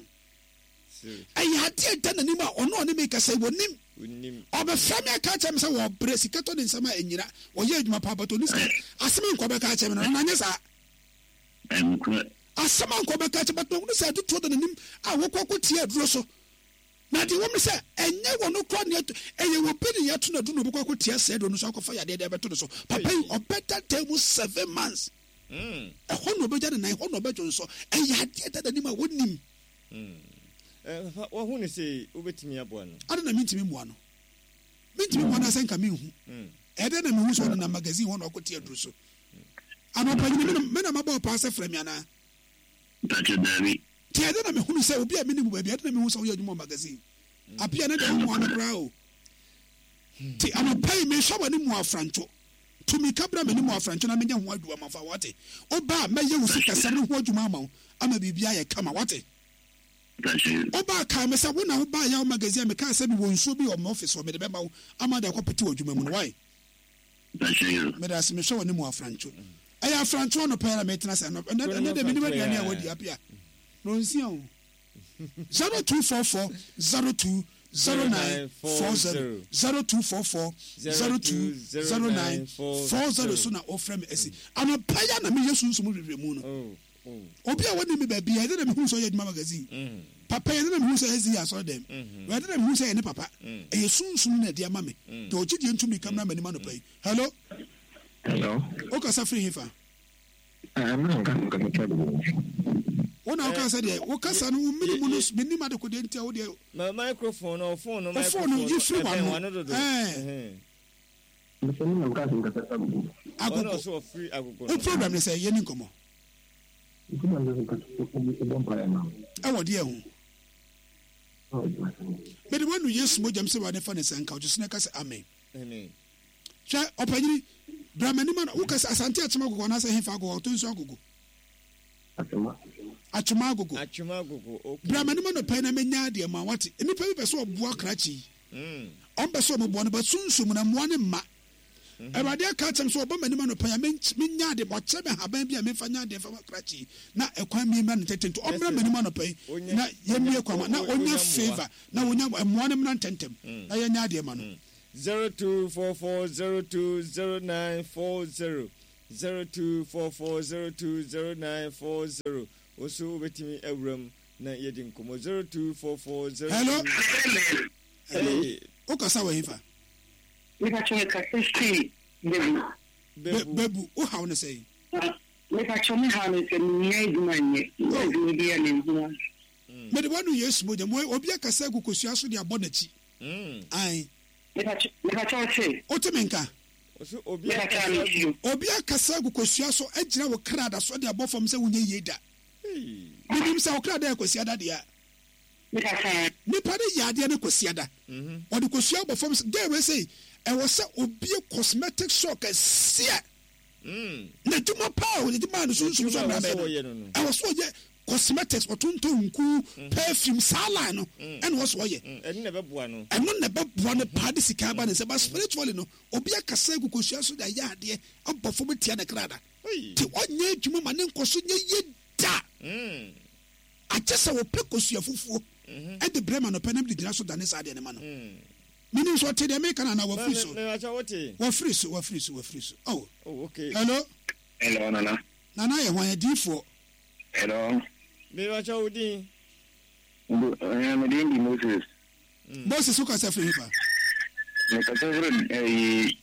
ayi ade da na nima ono ono me ka say wonim wonim obe fami aka chem say wo bre sikato de nsama enyira wo ye adwuma pa bato ni sika asema nko be ka chem no na nya sa em ko asema nko be ka chem bato no say adu to de nim a wo kwako tie aduro so na de wo me say enye wo no kro ne eye wo pe ne yato na du no kwako tie say do no so akofa ya de de beto so papa obeta table seven months mm e ho no be ja de nine ho no be jo so e ya de da nim a wonim mm eh wa hu ne say obetimi aboa no ada na mintimi moa no mintimi moa na senka me hu mm e de na me hu so na magazine ho na okotie aduro so ana pa ni me na mabo pa se frame ana tache davi ti e de na me hu say obi a me ni mu ba bi e de na me hu so wo adwuma magazine apia na de mo ana kra o ti ana pa me hwa wani mu afrancho to me kabra me ni mu afrancho na me nya ho adua mafa wate oba me ye wo sika sare ho adwuma ma ama bibia ye kama wate oba ka me say wo na oba ya magazine me ka say me wonso bi o my office o me de be ma wo ama da kwapeti adwuma mu no why me da se me hwa wani mu afrancho aya afrancho no pa na me tena say no na de me ni ma duane a wodi apia no nsia o zero two four four zero two zero nine four zero zero two four four zero two zero nine four zero so na offer me esi ana paya na me yesu nso mu hwehwe mu no obi a woni me ba bia de na me hu so yaduma magazine papa ye na me hu so ezi aso dem we de na me hu so ye ne papa e yesu nso na de ama me to o chidi ntumi kamera mani ma no pai hello hello o ka sa free hifa I'm not going to try to Ona o ka sa de o ka sa no minimum no minimum de ko de ntia o de ma microphone no phone no microphone phone you free one eh the phone no ka sin ka sa bu agogo so free agogo o problem is ye ni nkomo you man do ka so ko bon pa na e wo de hu me de wonu yesu mo jam se wa de fa ne sanka o just na ka say amen amen cha opanyini bramani man wo ka asante atema gogo na say hefa gogo to nso agogo atema atuma agogo atuma agogo okay bramani man pa na menya de ma wate enipa bi be so obo akrachi mm on be so mo bo no ba sunsum na mo ne ma Awurade ka kyem so oba manima no pa ya menya de mo kyeme haban bia me fanya de fa krachi na ekwan mi ma no tetem to omra manima no pa na yemie kwama na onya favor na onya mo ne mna tentem na yenya de ma no zero two four four zero two zero nine four zero zero two four four zero two zero nine four zero osu betimi awram na yedin komo zero two four four zero. Hello. Hey. Okasa wa hifa. Mika chome kasisi bebu. Bebu o ha wona say. Mika chome ha no se nyai dumanye. Edu dia ne nwa. Me de wonu Yesu mo de mo obi akasa gukosua so de abonachi. Mm. Ai. Mika mika chome. O te menka. Osu obi akasa obi akasa gukosua so agyina wo krada so de abofam se wonye yeda. Bidim sa okrada ya kwasiada dia. Nipa de yade na kwasiada. Mhm. Odi kwasua bofom dey we say e wo say obi cosmetic shop asia. Mm. Na tuma pa o di man so so so na be. E wo so ye cosmetics otonto nku perfume sala no and wo so ye. Eno na be boa no. Eno na be boa no pa de sika ba ne se ba spiritually no obi akasa gu kwasua so da yade abofom tia na krada. Ti onye adwuma ma ne nkoso nye ye da. Mm. Achesa wo pekosua fufuo. E de brema no penam de dina so da ne sa de ne ma no. Mm. Mini so te de me kana na wo free so. Me acha wote. Wo free so, wo free so, wo free so. Oh. Oh, okay. Hello. Hello, Nana. Nana ye hwan di fo. Hello. Me acha wodi. Ndu eh me di Moses. Moses so ka se free fa. Me ka se free eh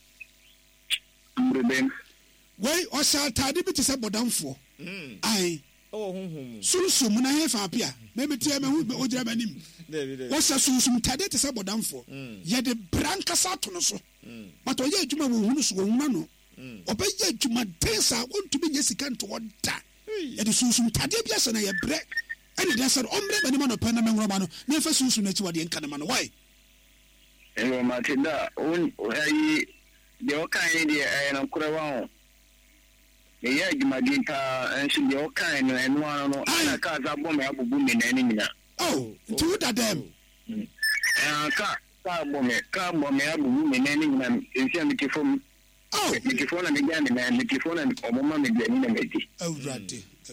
Ruben. Wei o sha tade bi te se bodamfo. Mm. Ai. Oh hum. Sunsum na he fa apia. Me me tie me hu o gira manim. David. O sha sunsum tade te se bodamfo. Ye de branka sa to no so. But o ye adwuma wo hunu so wo huna no. Oba ye adwuma tensa wontu bi nye sika nto oda. Ye de sunsum tade bi ase na ye bre. Ani de say omre mani ma no pa na me ngroma no. Na fa sunsum na ti wade nka na ma no. Why? Eyo matinda on ayi de o kan ni de eh na kura wa o. Me ya adwumadi ta enso de o kan no eno ano no na ka za bom ya bubu me na ni nyina. Oh, to that them. Eh ka ka bom ka bom ya bubu me na ni nyina enso mi tifom. Oh, mi tifom na me ga ni na mi tifom na o mama me ga ni na me di. Oh, right.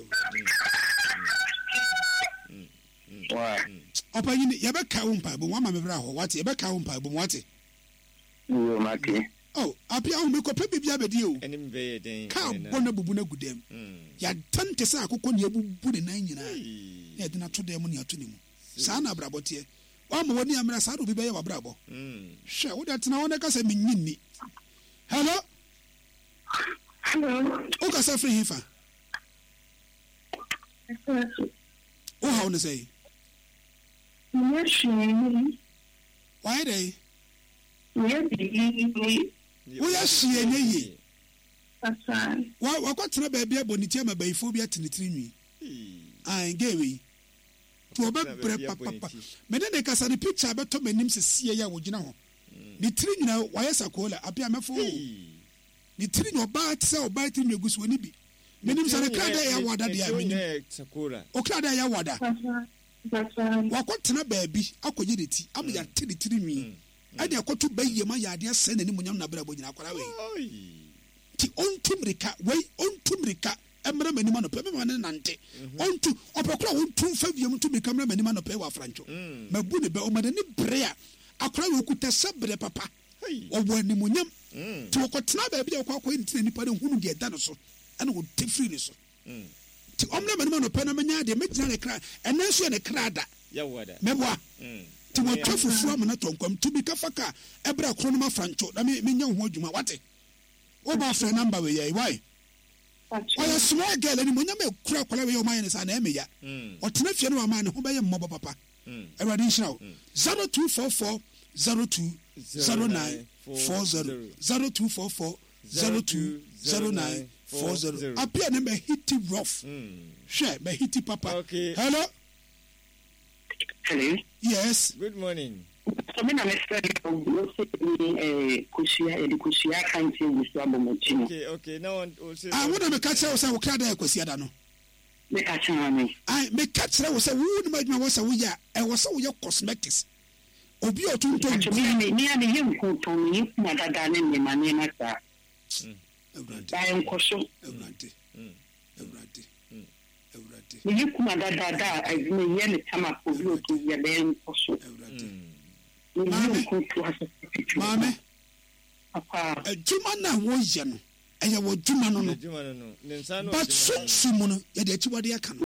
Wa. Opa yini ye be ka wo mpa bo mama me bra ho wate ye be ka wo mpa bo wate. Yo mate. Oh, apia ho me ko pe bibia be di o. Enim be den. Ka bona bubu na gudem. Ya tante sa akoko ne bubu ne nan nyina. Ya de na to dem ne ato ne mu. Sa na brabote. Wa mo woni amra sa do bi be ye wa brabo. Mm. Hwe wo da tena wona ka sa minyinni. Hello? Hello. O ka sa free hifa. O ha wona say? Yes, why dey? Yes, yes. Wo ya hie nye yi. Asa. Wa wa kwatena ba bia boniti ama baifo bia tenetiri nwi. Ai gewe. To oba bre papa. Me de kasa ne picture beto manim sesie ya wo gina ho. Ni tiri nyina wa yesa kola apia mefo. Ni tiri no ba tse oba tiri megusu woni bi. Menim sa ne krada ya wada de ya sakura. O krada ya wada. Wa kwatena ba bi akoye de ti am ya tiri tiri nwi. Ade akoto baye ma ya de ase nani munyam na bra bo nyina kwara we. Ti ontumrika we ontumrika emra manima no pe me mane nante ontu opekora ontum fa wiem tu mika emra manima no pe wa francho mabu ne be o mane ne brea akora we okuta sabre papa o bo animunyam ti okotena ba bi de okwa akwa ntina nipa de hunu de da no so ana wo tefri ne so ti omra manima no pe na manya de megina ne kra enanso ne kra da ya wada meboa ti wo twafufu amana tonkwam tu mika faka ebra kro no ma francho na me nya ho adwuma wate o ba fra number we yai why oya small girl ani munya me kura kwala we o man ni sa na eme ya o tena fie no ma ne ho be ye mmo papa everybody nshira zero two four four zero two zero nine four zero zero two four four zero two zero nine four zero apia ne me hiti rough share me hiti papa okay hello hello yes good morning. So me na me study o se ni eh kusia e di kusia kan ti wusu abomochi. Okay, okay. Now on say ah wona me catch o say wo kra da kusia da no. Me catch me. Ah me catch o say wo ni ma wo say wo ya e wo say wo ya cosmetics. Obi o tun to me me me ani ye nko to ni na dada ne me mane na sa. Ewurade. Bae nkoso. Ewurade. Ewurade. Ewurade. Me yikuma da da da me ye ne tama ko bi o to ye bae nkoso. Ewurade. Mame ko to asa. Mame. Papa. Adwuma na wo ye no. Eye wo dwuma no no. Adwuma no no. Ne nsa no. But sunsum no ye de achiwade aka no.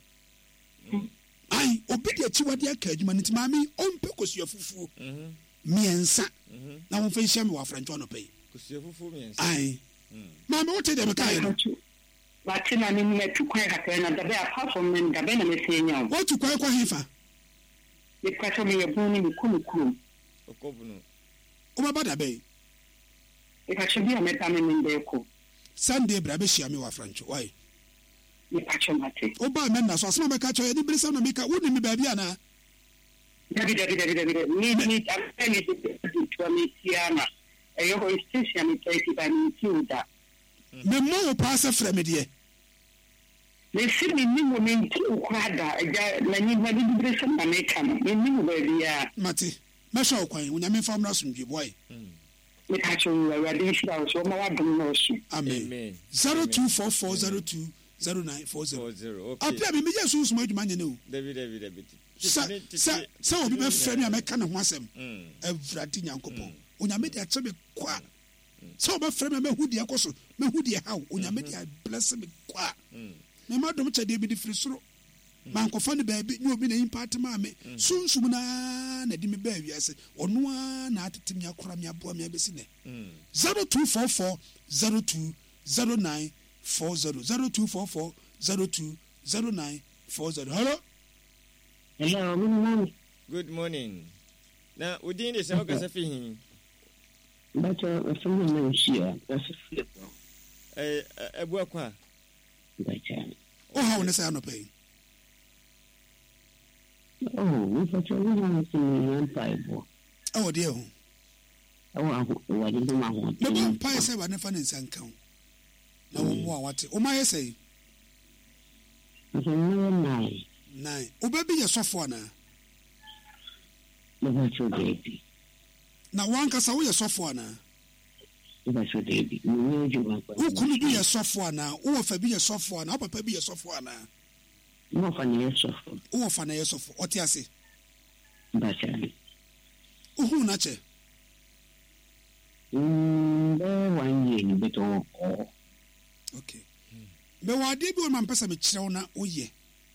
Ai, obi de achiwade aka adwuma no timame ompe kosua fufuo. Mhm. Miensa. Mhm. Na wo fa hia me wa francho no pay. Kosua fufuo miensa. Ai. Mame wo te de me kai no. Wati na mimi na tukwa kakra na dabe apart from men dabe na mesenya. Wo tukwa kwa hifa? Ye kwacho me ye buni mi kunu kunu. Okobuno. O baba dabe. Ye kwacho bi o meta me mbe ko. Sunday bra be hia me wa francho. Why? Ye kwacho mate. O ba men na so asema me ka cho ye ni brisam na me ka wo ni me ba bia na. Dabi dabi dabi dabi. Ni ni ameni de to me tiana. E yo ho station ni take ba ni tiuda. Me mo pa se frɛ me de. Me si mi ni mo me nti ukwada ja na ni ba di brisam na me ka no. Me ni mo ba bia. Mate. Me sha okwan, unya me fam na sumdwe boy. Me ka cho wa wa di shi so ma wa dum no su. Amen. zero two four four zero two zero nine four zero. Okay. Apia me me yesu suma adwuma nyane o. David David David. Sa sa sa obi be frɛ me a me ka ne ho asɛm. Awurade Nyankopɔn. Unya me de akyɛ me kwa. Sa obi frɛ me me hu de akoso. Me hu de how. Unya me de bless me kwa. Me ma dom kyɛ de bi di firi soro. Man ko fa ne baabi ne obi na impart ma me. Sunsum na na di me ba wiase. Ɔno a na atete me akora me aboa me abesi ne. zero two four four zero two zero nine four zero zero two four four zero two zero nine four zero. Hello. Hello, good morning. Good morning. Na udin de se o ka se fi hin. Bacho afumu na nshia, asifi ko. Eh ebu akwa. Bacho. O ha wona say anopai. Oh, we bacho we na se yan paibo. Oh dear. Oh, wa di ma ho. Me ba pai say ba ne fa ne nsanka ho. Na wo mo a wate. O ma ye say. Aso no nai. Nine. O baby ye sofo ana. Me bacho baby. Na wanka sa wo ye sofo ana. Me bacho baby. Me no juma ko. Wo kunu bi ye sofo ana. Wo fa bi ye sofo ana. O papa bi ye sofo ana. Mo fa ne ye sofo. Wo fa na ye sofo. O ti ase. Bacho. Uhu na che. Mm, be one year ni beto ko. Okay. Me wa de bi o man pesa me kirew na oye.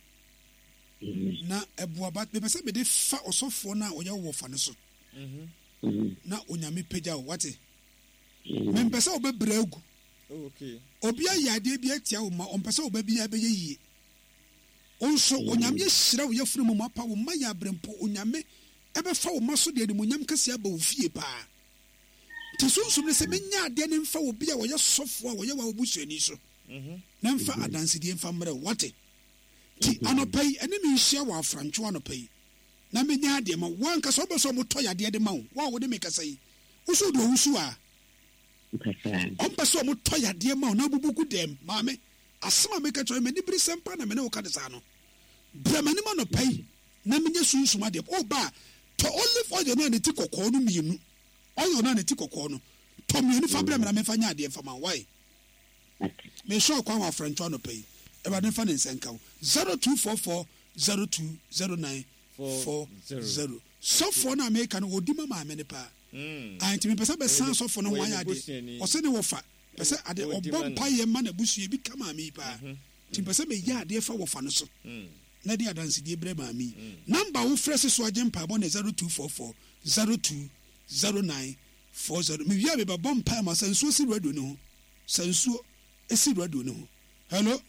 Na eboa bat me pesa me de fa osofo na oye wo fa ne so. Mhm. Na onyame pagya wo wate. Me pesa obebra agu. Okay. Obi ayade bi atia wo ma on pesa obabi ya be yie. Onso onyame hyira wo yafunu mu apa wo ma ya brempo onyame ebe fa wo maso de onyam kase aba wo fie pa. Tisunsun ne se menya ade ne mfa wo bia wo ye sofo a wo ye wa obusuani so. Mhm. Na mfa adanse de mfa mre wate. Ti anopai ene me nhia wo afrancho anopai. Na menya ade ma wanka so oboso mo toya de de ma wo. Wa wo de me kasa yi. Usu do usu a. Ompa so mo toya de ma wo na bubuku dem. Maame asema me ka tro me ni biri sempa na me ne wo ka de sa no. Bra mani ma no pai. Na menya sunsun ade. O ba to olive oil na ne ti kokko no mienu. Oyo na ne ti kokko no to mienu fa bra me na me fa nya ade fa man why me show kwa wa francho no pay e ba ne fa ne nsenka zero two four four zero two zero nine four zero so for na me kan odi mama me ne pa mm anti me pesa be san so for no wan ade o se ne wo fa pesa ade obom pa ye ma na busu e bi kama me pa ti pesa me ya ade fa wo fa no so mm na di adanse di bre ma mi number wo fresh so agem pa bo ne zero two four four zero two zero nine four zero. Me via me ba bom pa ma sansuo si radio no. Sansuo esi radio no. Hello.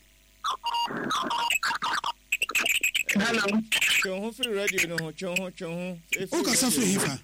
Hello. Chon free radio no, chon chon. O ka sa free hifa.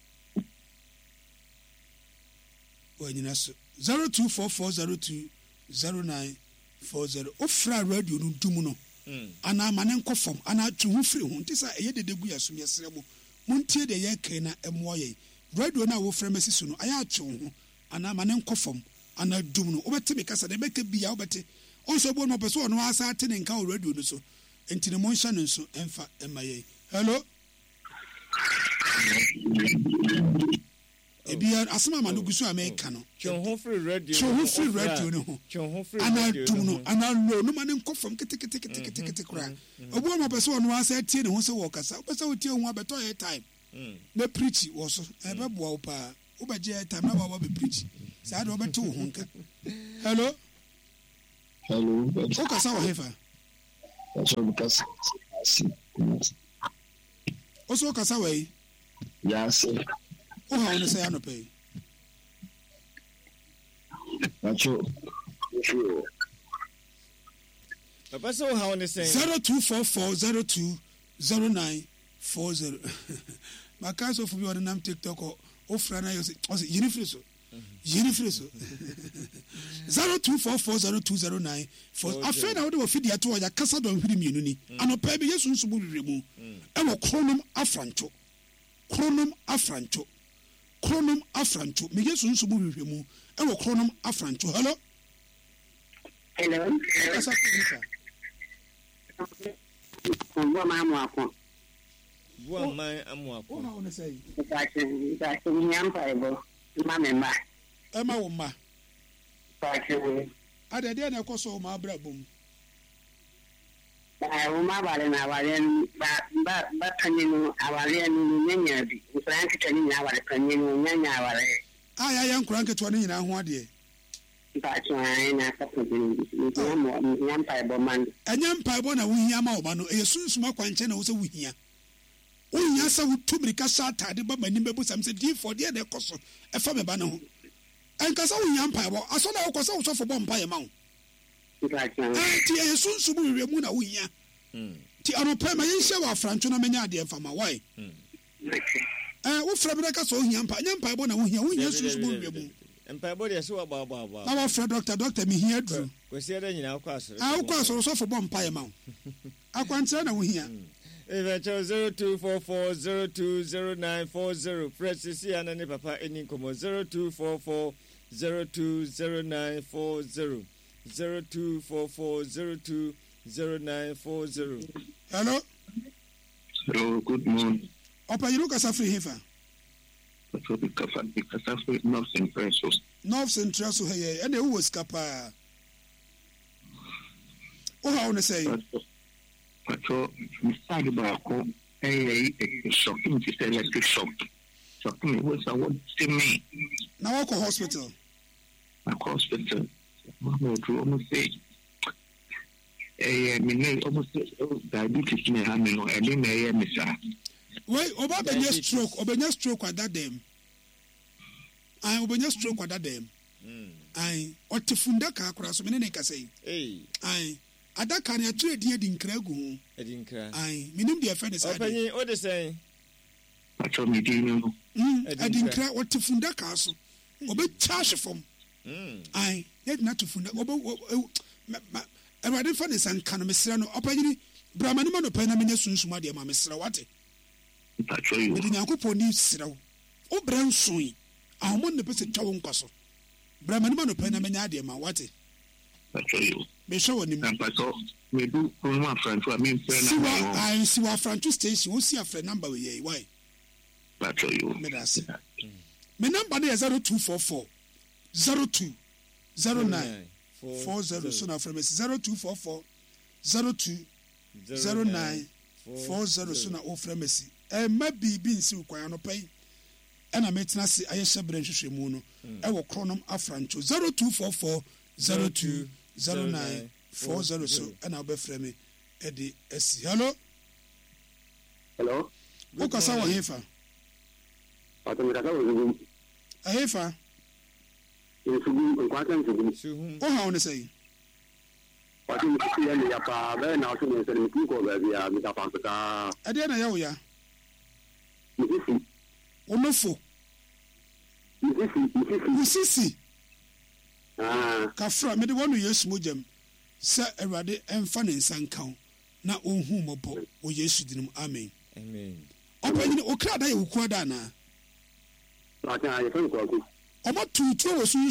O nyina so zero two four four zero two zero nine four zero. O fra radio no dum no. Mm. Ana manen kofom, ana twu free ho. Ntisa eye dedegu yasum yesre mo. Muntie de ye kan na emo ye. Radio na wo fremesi su no aya atwe ho ana ma ne nkofom ana dum no obete me kasa de beka bia obete onso bo no peso no asa ate ne nka radio no so enti ne monsha no so emfa emaye. Hello. ebi asema ma no gusu America no chonho free radio chonho free radio no ho chonho free ana dum no ana lo no ma ne nkofam kete kete kete kete kete kura obo ma pese ono asa tie ne ho se wo kasa pese wo tie ho abeto air time na preach wo so e be boa wo pa wo ba je time na ba be preach sa do be to ho nka hello hello o kasa wo hefa so because o so kasa we yes o ha ono say anope Nacho Papa so how ono say zero two four four zero two zero nine four zero makaso fu bi on nam TikTok o fra na yo say o say yini free so yini free so zero two four four zero two zero nine four afre na wo de wo fidi ato ya kasa do hwiri mienu ni anopa bi yesu nso bu reremu e wo kronom afrancho kronom afrancho kronom afrancho me yesu nso bu reremu e wo kronom afrancho hello hello kasa fisa Ngwa ma amu akọ. Bua man amu akọ. o ha wona say Itachi itachi nyampa ebo. Ma memba. e ma wo ma Itachi we. ade de na ekoso ma abra bom Ba o ma bale na bale ba ba ba kaninu awale nu nyanya bi. Frank tani na awale kaninu nyanya awale. aya ya nkura nketo ne nyina ho ade Itachi ai na kapo bi. Nyampa nyampa ebo man. enya mpa bo na wo hia ma wo ma no e sunsuma kwanche na wo se wo hia wo hia sa wo tumri ka sa atade ba mani bebu sam se di for de na ekoso e fa me ba ne ho enka sa wo hia mpa bo aso na wo kosa wo sofo bo mpa ye ma wo Itachi. eh ti e sunsumu wiwe mu na wo hia ti anopa ma yin hye wa francho na menya ade mfa ma why eh wo fra bi ka so hia mpa nya mpa bo na wo hia wo hia sunsumu wiwe mu Empire body so ba ba ba. na wa fra doctor doctor mi hia dru Kwesi ada nyina akwa asore. ah wo kwa so sofo bo mpa ye ma wo akwantre na wo hia Eventual zero two four four zero two zero nine four zero. Press C and any papa any como zero two four four zero two zero nine four zero. Zero two four four zero two zero nine four zero. hello hello good morning opa yiro kasa free hefa so because because of not in pesos North Central so hey and who was kapa o ha wona say Pacho, misali ba ako eh shocking to say like shock. Shocking was I want to me. na wo ko hospital My hospital. Mama do almost say eh me name almost diabetes me ha me no e le me me sa. wait oba benya stroke obenya stroke at that dem ai obenya stroke at that dem ai otifunda ka akura so me ne ka say Hey, ai adaka na trade die di nkra gu ho Edinkra. ai minim de afa ne sa de Opanyi o de say. Pacho me di no. mm adi nkra otifunda ka so obe charge from Mm. ai yet na tufunda obe everybody fa ne sanka no mesra no opanyi bramani ma no pa na menya sunsuma de ma mesra wate Pacho you. mede nyankopɔn ni srɛ wo wo brɛ nsoe ahomɔ ne pɛ sɛ twa wo nkɔ so brɛ m'anim anɔpɛ na mɛnya adeɛ ma wate Pacho you. mehwɛ wɔ nim And Pacho me do from friend to me friend. siwa ai siwa afranto station wo si afrɛ number wɔ yɛ why Pacho you. meda ase me number no yɛ zero two four four zero two zero nine four zero so na frɛ me zero two four four zero two zero nine four zero so na wo frɛ me si ɛma biribi nsi wo kwan anɔpɛ yi ɛna metena se ayɛ hyɛ berɛ nhwehwɛ mu no ɛwɔ kronom afrancho zero two four four zero two zero nine four zero so ɛna wobɛfrɛ me ɛde asi hello Hello? wokasa wɔ hefa Pato mi kasa wo ɛhefa Nsugu, nkwata nsugu. Suhum. woha wo ne sɛ Pato mi kisi ya ni ya pa, be na osu mi sɛ mi kiko baabi ya mi ka pa peta. ɛdeɛ na yɛ wo ya Mi kisi, wo nofo mi kisi, mi kisi. wo sisi Ah, kafra mede wɔno yesu mogyam sɛ awurade ɛmfa ne nsa nka wo na ɔnhu mmɔbɔ wɔ yesu dinim amen Amen. ɔpanyini okra da yɛ wo kua da anaa pato ya fa ko ko. ɔma tutuo wɔ so